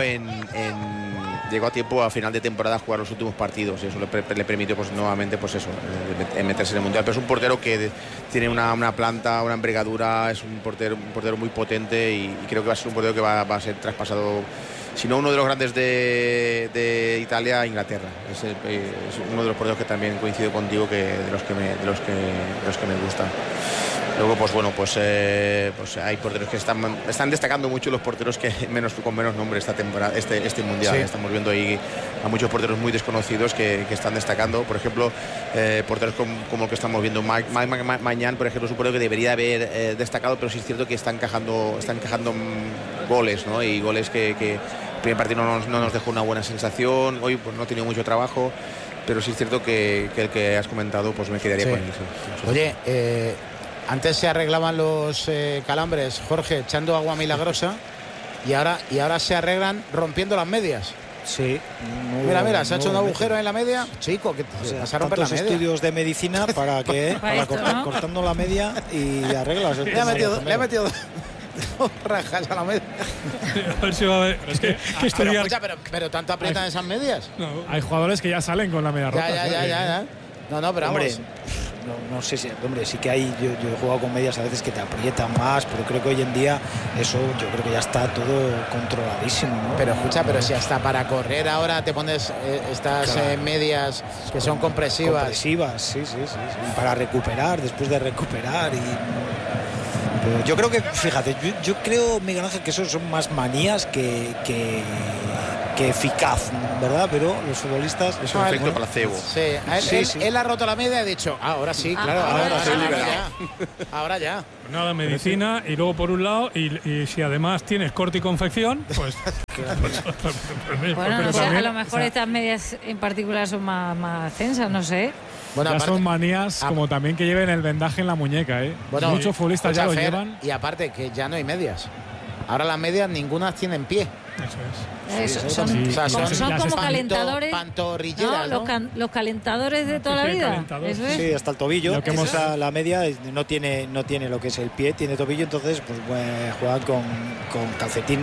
a final de temporada a jugar los últimos partidos y eso le permitió pues nuevamente pues eso, meterse en el mundial. Pero es un portero que tiene una planta, una envergadura, es un portero muy potente y creo que va a ser un portero que va a ser traspasado, si no uno de los grandes de Italia, a Inglaterra. Es uno de los porteros que también coincido contigo, que de los que me gustan. Luego, pues bueno, pues hay porteros que están destacando mucho, los porteros con menos nombre esta temporada, este mundial. Sí. Estamos viendo ahí a muchos porteros muy desconocidos que están destacando. Por ejemplo, porteros como el que estamos viendo, Mike Mañán, por ejemplo, es un portero que debería haber destacado, pero sí es cierto que está encajando goles, ¿no? Y goles que el primer partido no nos dejó una buena sensación. Hoy pues no ha tenido mucho trabajo, pero sí es cierto que el que has comentado, pues me quedaría con él. Sí. Oye, antes se arreglaban los calambres, Jorge, echando agua milagrosa y ahora se arreglan rompiendo las medias. Sí. Mira, se ha hecho un agujero en la media. Chico, que vas a romper la media. Estudios de medicina para cortando la media y arreglas. Le ha metido dos rajas a la media. A ver si va a ver. Es que pero tanto aprietan esas medias. No. Hay jugadores que ya salen con la media rota. Ya. No, pero hombre, no sé si, hombre, sí que hay, yo he jugado con medias a veces que te aprietan más, pero creo que hoy en día eso yo creo que ya está todo controladísimo, ¿no? Pero escucha, pero si hasta para correr ahora te pones estas medias que son compresivas. Compresivas, sí. Para recuperar, después de recuperar pero yo creo que, fíjate, yo creo, Miguel Ángel, que eso son más manías que eficaz, ¿verdad? Pero los futbolistas... Es un efecto placebo. Sí, él ha roto la media y ha dicho, ahora sí, claro, ahora ya. Nada, medicina, y luego por un lado, y si además tienes corte y confección, pues... Bueno, no sé, a lo mejor estas medias en particular son más tensas, no sé. Bueno, ya aparte, son manías como también que lleven el vendaje en la muñeca, ¿eh? Bueno, muchos futbolistas ya lo llevan. Y aparte que ya no hay medias. Ahora las medias ninguna tienen pie. Eso es. Son como calentadores. Pantorrilleras, ¿no? Los calentadores de toda la vida. Eso es. Sí, hasta el tobillo. La media no tiene lo que es el pie, tiene tobillo, entonces pues juegan con calcetín,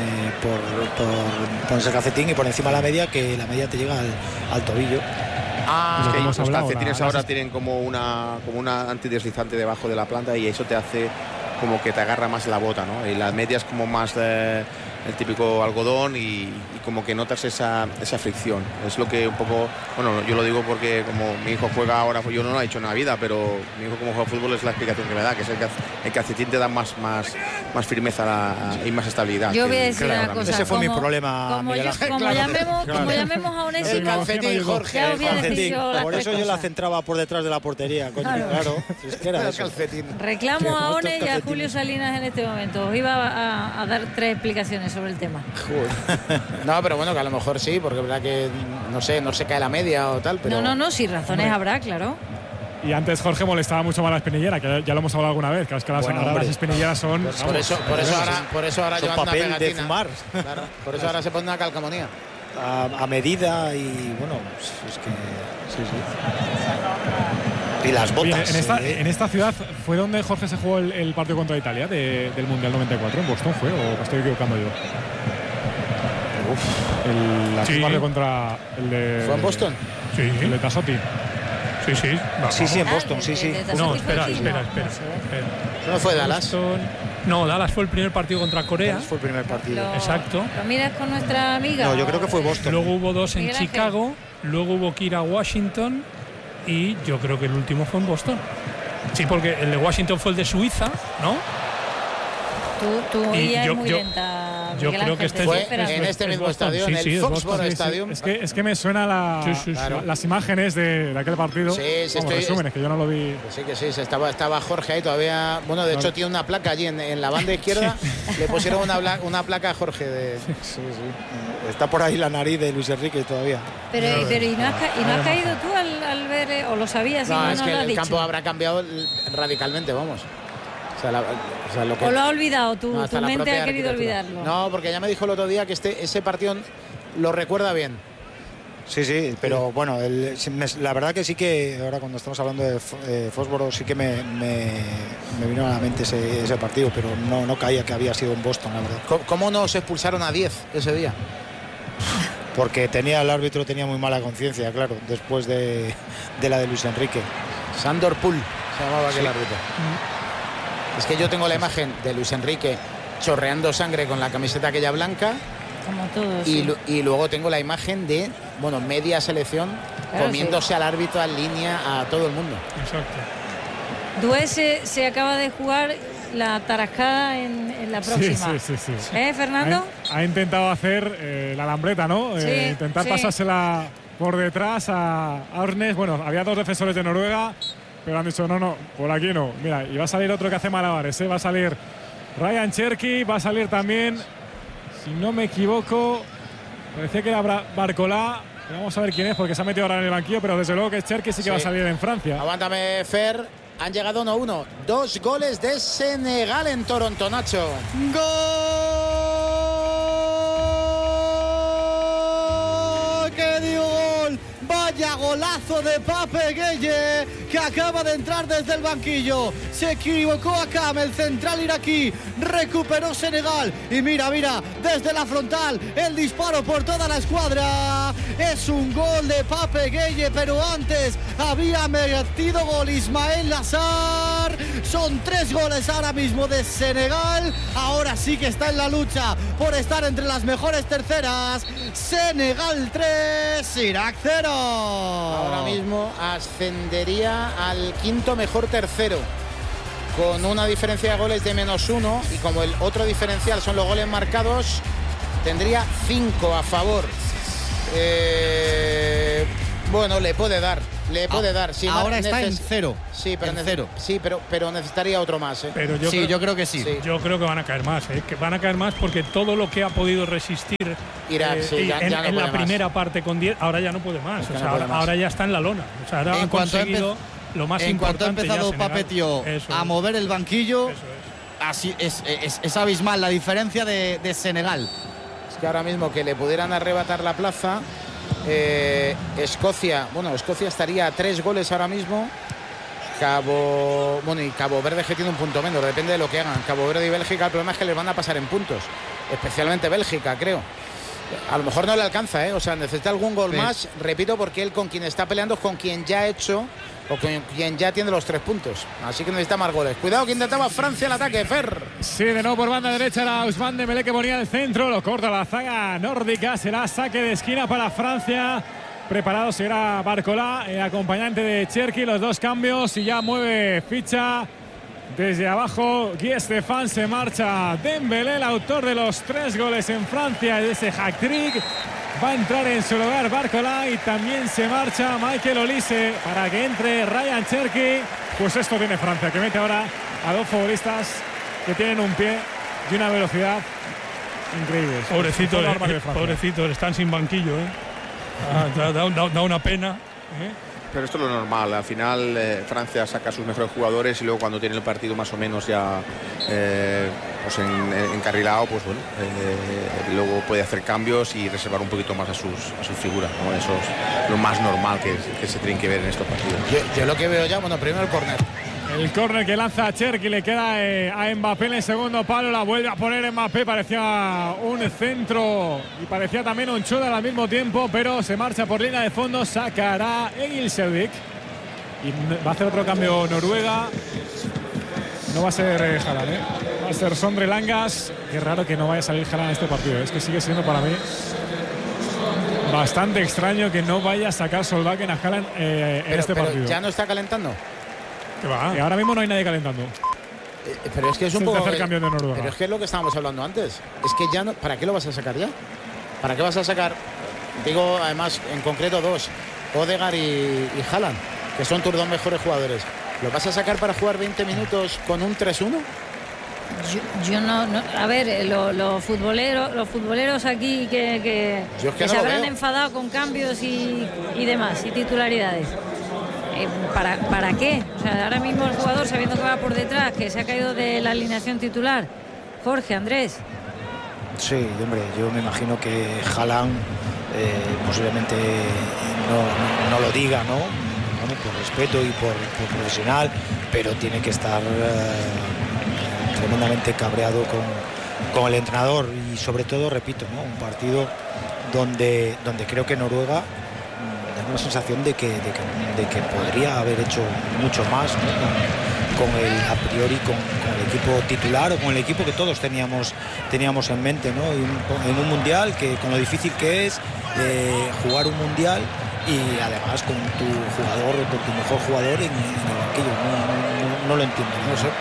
por ponerse el calcetín y por encima de la media, que la media te llega al tobillo. Es que los calcetines ahora tienen como una antideslizante debajo de la planta y eso te hace como que te agarra más la bota, ¿no? Y las medias como más el típico algodón y como que notas esa fricción. Es lo que un poco, bueno, yo lo digo porque como mi hijo juega ahora, pues yo no lo he hecho en la vida, pero mi hijo como juega fútbol es la explicación que me da, que es el calcetín te da más firmeza y más estabilidad. Yo voy a decir una cosa. Ese fue mi problema. Como llamemos a un el calcetín, Jorge. Por eso yo la centraba por detrás de la portería, coño, claro. Es que era eso. Reclamo a One y a Julio Salinas en este momento. Os iba a dar 3 explicaciones sobre el tema. No, pero bueno, que a lo mejor sí, porque es verdad que no se cae la media o tal, pero... No, sí, razones habrá, claro. Y antes Jorge molestaba mucho más la espinillera, que ya lo hemos hablado alguna vez, que es que las espinilleras son... Pues por eso ahora llevan una pegatina. De fumar. Claro, por eso ahora se pone una calcamonía. A medida y bueno, es que... Sí. Y las botas. En esta ciudad fue donde Jorge se jugó el partido contra Italia del Mundial 94. ¿En Boston fue o me estoy equivocando yo? El partido contra el de... ¿Fue en Boston? Sí. El de Tassotti. Sí, en Boston, sí. No, espera. ¿Eso no fue Dallas? No, Dallas fue el primer partido contra Corea. Dallas fue el primer partido. Exacto. ¿Lo miras con nuestra amiga? No, yo creo que fue Boston. Luego hubo 2 en Chicago, luego hubo que ir a Washington y yo creo que el último fue en Boston. Sí, porque el de Washington fue el de Suiza, ¿no? Tú ella es muy lenta. Yo creo que este fue en este mismo estadio, en el Foxborough Stadium. Es que me suena las imágenes de aquel partido. Como resúmenes, que yo no lo vi. Que sí, estaba Jorge ahí todavía. Bueno, de hecho tiene una placa allí en la banda izquierda. Le pusieron una placa a Jorge. Sí. Está por ahí la nariz de Luis Enrique todavía. Pero ¿y no has caído tú al ver, o lo sabías? No, es que el campo habrá cambiado radicalmente, vamos. ¿O lo ha olvidado tu mente ha querido olvidarlo? No, porque ya me dijo el otro día que ese partido lo recuerda bien. Sí, pero bueno, la verdad que sí que ahora cuando estamos hablando de Foxborough sí que me vino a la mente ese partido, pero no caía que había sido en Boston, la verdad. ¿Cómo nos expulsaron a 10 ese día? Porque el árbitro tenía muy mala conciencia, claro, después de la de Luis Enrique. Sandor Pool se llamaba aquel árbitro. Es que yo tengo la imagen de Luis Enrique chorreando sangre con la camiseta aquella blanca. Como todos. Y luego tengo la imagen de, media selección comiéndose al árbitro en línea a todo el mundo. Exacto. Dué se acaba de jugar la tarascada en la próxima. Sí. ¿Fernando? Ha intentado hacer la lambreta, ¿no? Intentar pasársela por detrás a Arnes. Bueno, había 2 defensores de Noruega, pero han dicho, no, por aquí no. Mira, y va a salir otro que hace malabares, va a salir Ryan Cherky, va a salir también, si no me equivoco, parecía que era Barcolá. Vamos a ver quién es, porque se ha metido ahora en el banquillo, pero desde luego que Cherky sí que va a salir en Francia. Aguántame, Fer. Han llegado 1-1. 2 goles de Senegal en Toronto, Nacho. ¡Gol! ¡Qué dio gol! Vaya golazo de Pape Gueye, que acaba de entrar desde el banquillo. Se equivocó Akam, el central iraquí. Recuperó Senegal. Y mira, desde la frontal, el disparo por toda la escuadra. Es un gol de Pape Gueye, pero antes había metido gol Ismael Lassar. Son 3 goles ahora mismo de Senegal. Ahora sí que está en la lucha por estar entre las mejores terceras. Senegal 3, Irak 0. Ahora mismo ascendería al quinto mejor tercero, con una diferencia de goles de -1, y como el otro diferencial son los goles marcados, tendría 5 a favor. Bueno, le puede dar. Si ahora está en 0. Sí, pero en 0. Sí, pero necesitaría otro más. Pero yo creo que sí. Yo creo que van a caer más. Que van a caer más porque todo lo que ha podido resistir Irak, en la primera parte con 10, ahora ya no puede más. Ahora ya está en la lona. O sea, ahora ha conseguido lo más importante. En cuanto ha empezado Pape Thiaw a mover el banquillo, así es abismal la diferencia de Senegal. Es que ahora mismo que le pudieran arrebatar la plaza, Escocia estaría a 3 goles ahora mismo. Y Cabo Verde, que tiene un punto menos, depende de lo que hagan. Cabo Verde y Bélgica, el problema es que les van a pasar en puntos, especialmente Bélgica, creo. A lo mejor no le alcanza, o sea, necesita algún gol más, repito, porque él con quien está peleando es con quien ya ha hecho o con quien ya tiene los 3 puntos. Así que necesita más goles. Cuidado que intentaba Francia el ataque, Fer. Sí, de nuevo por banda derecha era Ousmane Dembélé, que ponía el centro, lo corta la zaga nórdica, será saque de esquina para Francia. Preparado será Barcola, acompañante de Cherki, los 2 cambios, y ya mueve ficha desde abajo. Guy Stéphane, se marcha Dembélé, el autor de los 3 goles en Francia, de ese hat-trick. Va a entrar en su lugar Barcola, y también se marcha Michael Olise para que entre Ryan Cherki. Pues esto tiene Francia, que mete ahora a 2 futbolistas que tienen un pie y una velocidad increíbles. Pobrecito, están sin banquillo, da una pena. Pero esto es lo normal. Al final Francia saca a sus mejores jugadores y luego cuando tiene el partido más o menos ya pues encarrilado, pues bueno, luego puede hacer cambios y reservar un poquito más a sus figuras, ¿no? Eso es lo más normal que se tienen que ver en estos partidos. Yo lo que veo ya, primero el córner. El córner que lanza Cherki, le queda a Mbappé en el segundo palo, la vuelve a poner Mbappé, parecía un centro y parecía también un chute al mismo tiempo, pero se marcha por línea de fondo, sacará Egil Selvik y va a hacer otro cambio Noruega. No va a ser Haaland, va a ser Sondre Langas. Qué raro que no vaya a salir Haaland en este partido, es que sigue siendo para mí bastante extraño que no vaya a sacar Solbakken a Haaland en este partido. ¿Ya no está calentando? Que va. Y ahora mismo no hay nadie calentando. Pero es que es un poco tercer cambio de Noruega. Pero es que es lo que estábamos hablando antes. Es que ya no. ¿Para qué lo vas a sacar ya? ¿Para qué vas a sacar? Digo, además, en concreto 2, Odegaard y Haaland, que son tus 2 mejores jugadores. ¿Lo vas a sacar para jugar 20 minutos con un 3-1? Yo no. A ver, los futboleros aquí que se habrán enfadado con cambios y demás, y titularidades. ¿Para qué? O sea, ahora mismo el jugador, sabiendo que va por detrás, que se ha caído de la alineación titular. Jorge, Andrés. Sí, hombre, yo me imagino que Haaland posiblemente no lo diga, ¿no? Bueno, por respeto y por profesional, pero tiene que estar tremendamente cabreado con el entrenador y sobre todo, repito, ¿no? Un partido donde creo que Noruega una sensación de que podría haber hecho mucho más, ¿no? con el a priori con el equipo titular o con el equipo que todos teníamos en mente, ¿no? En un mundial, que con lo difícil que es jugar un mundial y además con tu jugador, con tu mejor jugador en el banquillo. No lo entiendo, no sé.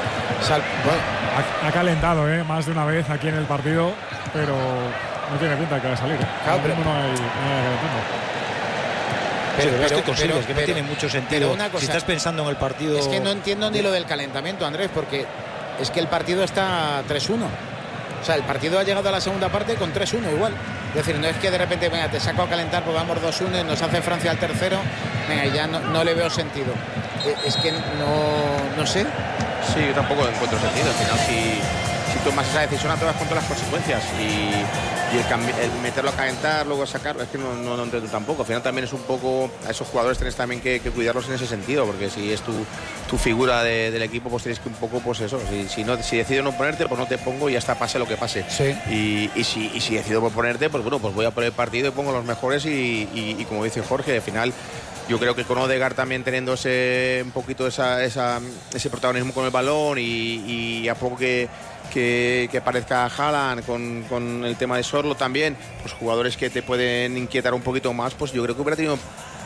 Ha calentado más de una vez aquí en el partido, pero no tiene pinta de que va a salir. Claro, pero no hay calentando. Pero es que consigues, que no tiene mucho sentido. Si estás pensando en el partido. Es que no entiendo ni lo del calentamiento, Andrés, porque es que el partido está 3-1. O sea, el partido ha llegado a la segunda parte con 3-1 igual. Es decir, no es que de repente, venga, te saco a calentar, pues vamos 2-1 y nos hace Francia al tercero. Venga, ya no le veo sentido. Es que no sé. Sí, yo tampoco encuentro sentido. Al final, si tomas esa decisión, te vas con todas las consecuencias. Y el meterlo a calentar, luego sacarlo, es que no entiendo tampoco. Al final también es un poco, a esos jugadores tenés también que cuidarlos en ese sentido, porque si es tu figura del equipo, pues tienes que un poco, pues eso, si decido no ponerte, pues no te pongo y ya está, pase lo que pase. Sí. Y si decido ponerte, pues bueno, pues voy a por el partido y pongo los mejores y como dice Jorge, al final yo creo que con Odegaard también teniendo un poquito ese protagonismo con el balón y a poco que aparezca Haaland con el tema de Sorlo también, pues jugadores que te pueden inquietar un poquito más, pues yo creo que hubiera tenido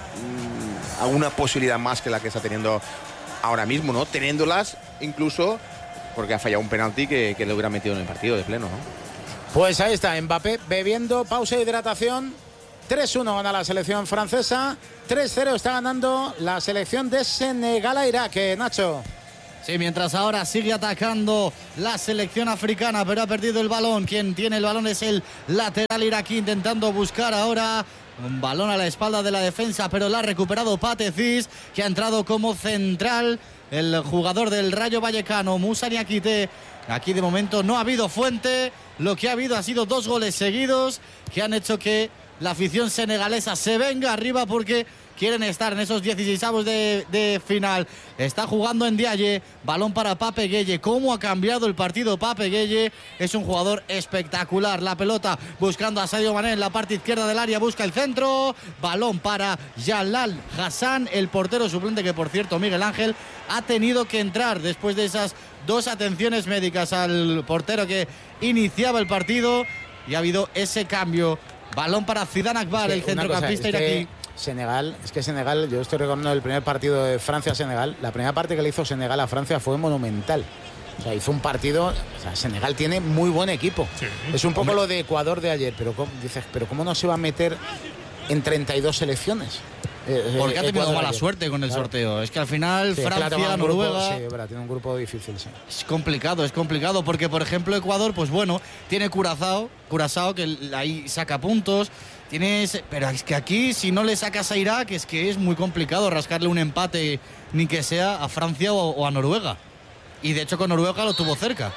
alguna posibilidad más que la que está teniendo ahora mismo, ¿no? Teniéndolas incluso porque ha fallado un penalti que le hubiera metido en el partido de pleno, ¿no? Pues ahí está, Mbappé bebiendo, pausa de hidratación. 3-1 gana la selección francesa, 3-0 está ganando la selección de Senegal a Irak, Nacho. Sí, mientras ahora sigue atacando la selección africana, pero ha perdido el balón. Quien tiene el balón es el lateral iraquí, intentando buscar ahora un balón a la espalda de la defensa, pero la ha recuperado Pathé Ciss, que ha entrado como central el jugador del Rayo Vallecano, Moussa Niakité. Aquí de momento no ha habido fuente, lo que ha habido ha sido 2 goles seguidos que han hecho que la afición senegalesa se venga arriba porque quieren estar en esos 16avos de final. Está jugando en Ndiaye, balón para Pape Gueye. ¿Cómo ha cambiado el partido Pape Gueye? Es un jugador espectacular. La pelota buscando a Sadio Mané en la parte izquierda del área, busca el centro. Balón para Jalal Hassan, el portero suplente, que por cierto Miguel Ángel ha tenido que entrar después de esas 2 atenciones médicas al portero que iniciaba el partido, y ha habido ese cambio. Balón para Zidane Akbar, el centrocampista iraquí. Senegal, yo estoy recordando el primer partido de Francia-Senegal. La primera parte que le hizo Senegal a Francia fue monumental. O sea, hizo un partido. O sea, Senegal tiene muy buen equipo. Sí. Es un poco lo de Ecuador de ayer, pero ¿cómo no se va a meter en 32 selecciones? Porque ha tenido mala suerte con el sorteo. Es que al final Francia, Noruega. Sí, verdad, tiene un grupo difícil. Sí. Es complicado porque, por ejemplo, Ecuador, pues bueno, tiene Curazao que ahí saca puntos. Pero es que aquí, si no le sacas a Irak, es que es muy complicado rascarle un empate, ni que sea a Francia o a Noruega. Y de hecho con Noruega lo tuvo cerca.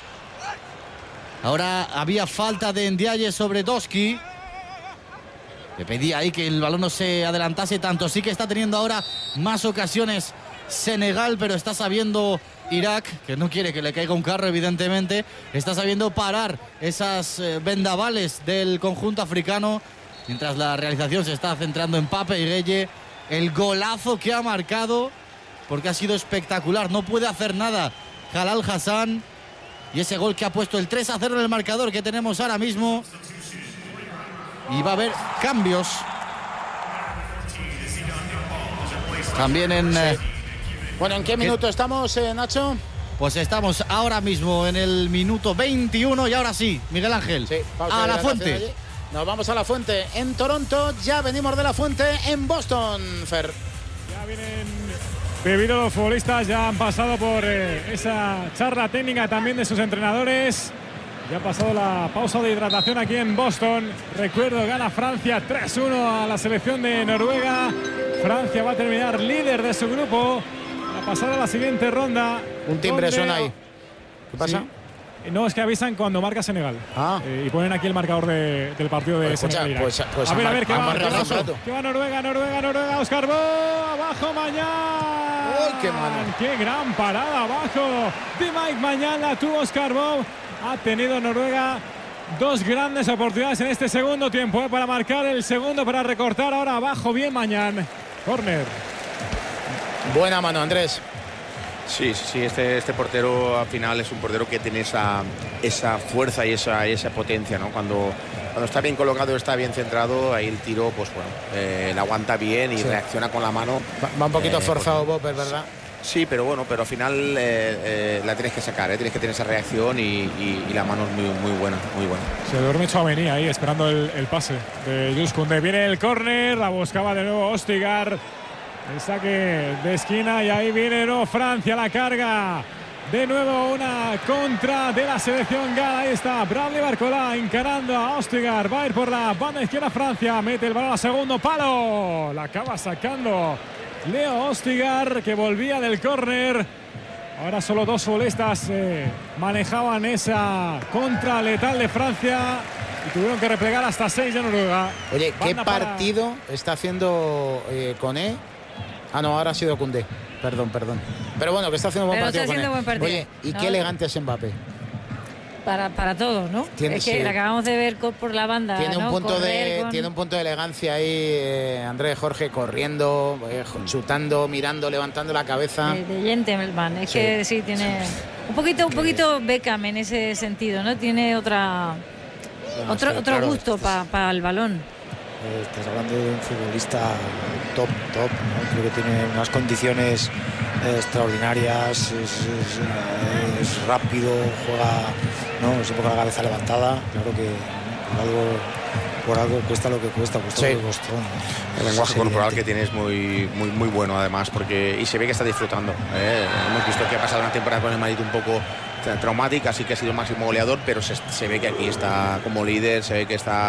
Ahora había falta de Ndiaye sobre Doski. Le pedía ahí que el balón no se adelantase tanto. Sí que está teniendo ahora más ocasiones Senegal, pero está sabiendo Irak, que no quiere que le caiga un carro, evidentemente, está sabiendo parar esas vendavales del conjunto africano, mientras la realización se está centrando en Pape Gueye. El golazo que ha marcado, porque ha sido espectacular, no puede hacer nada Jalal Hassan, y ese gol que ha puesto el 3-0 en el marcador que tenemos ahora mismo. Y va a haber cambios también en... Bueno, ¿en qué minuto estamos, Nacho? Pues estamos ahora mismo en el minuto 21 y ahora sí, Miguel Ángel, a La Fuente. Nos vamos a La Fuente en Toronto, ya venimos de La Fuente en Boston, Fer. Ya vienen bebidos los futbolistas, ya han pasado por esa charla técnica también de sus entrenadores. Ya ha pasado la pausa de hidratación aquí en Boston. Recuerdo, gana Francia 3-1 a la selección de Noruega. Francia va a terminar líder de su grupo a pasar a la siguiente ronda. Un timbre suena ahí. ¿Qué pasa? Sí. No, es que avisan cuando marca Senegal. Y ponen aquí el marcador del partido de Senegal. Pues a ver, ¿qué va Noruega? Oscar Bo, abajo Mañán. ¡Qué gran parada abajo de Mike Mañán! La tuvo Oscar Bo. Ha tenido Noruega 2 grandes oportunidades en este segundo tiempo para marcar el segundo, para recortar. Ahora abajo bien Mañán. Córner. Buena mano, Andrés. Sí, este portero al final es un portero que tiene esa fuerza y esa potencia, ¿no? Cuando está bien colocado, está bien centrado, ahí el tiro, pues bueno, la aguanta bien y reacciona con la mano. Va un poquito forzado Bopper, ¿verdad? Sí, pero al final la tienes que sacar, tienes que tener esa reacción y la mano es muy buena. Se duerme Tchouaméni ahí esperando el pase de Jules Koundé. Viene el córner, la buscaba de nuevo Ostigar. El saque de esquina y ahí viene de nuevo Francia, la carga. De nuevo una contra de la selección gala. Ahí está Bradley Barcola encarando a Ostigar. Va a ir por la banda izquierda Francia. Mete el balón a segundo palo. La acaba sacando Leo Ostigar, que volvía del córner. Ahora solo 2 futbolistas manejaban esa contra letal de Francia. y tuvieron que replegar hasta 6 de Noruega. Oye, ¿qué partido está haciendo Koné? Ah, no, ahora ha sido Koundé. Perdón. Pero bueno, que está haciendo buen partido. Oye, y qué elegante es Mbappé. Para todos, ¿no? Es que la acabamos de ver por la banda. Tiene un punto de elegancia ahí, Andrés, Jorge, corriendo, chutando, mirando, levantando la cabeza. De gentleman. Es que sí, tiene un poquito Beckham en ese sentido, ¿no? Tiene otro gusto para el balón. Estás hablando de un futbolista top, ¿no? Creo que tiene unas condiciones extraordinarias, es rápido, juega, ¿no? Siempre con la cabeza levantada. Claro que por algo cuesta lo que cuesta. El lenguaje corporal que tiene es muy bueno, además, y se ve que está disfrutando. Hemos visto que ha pasado una temporada con el Madrid un poco traumática, así que ha sido el máximo goleador, pero se ve que aquí está como líder, se ve que está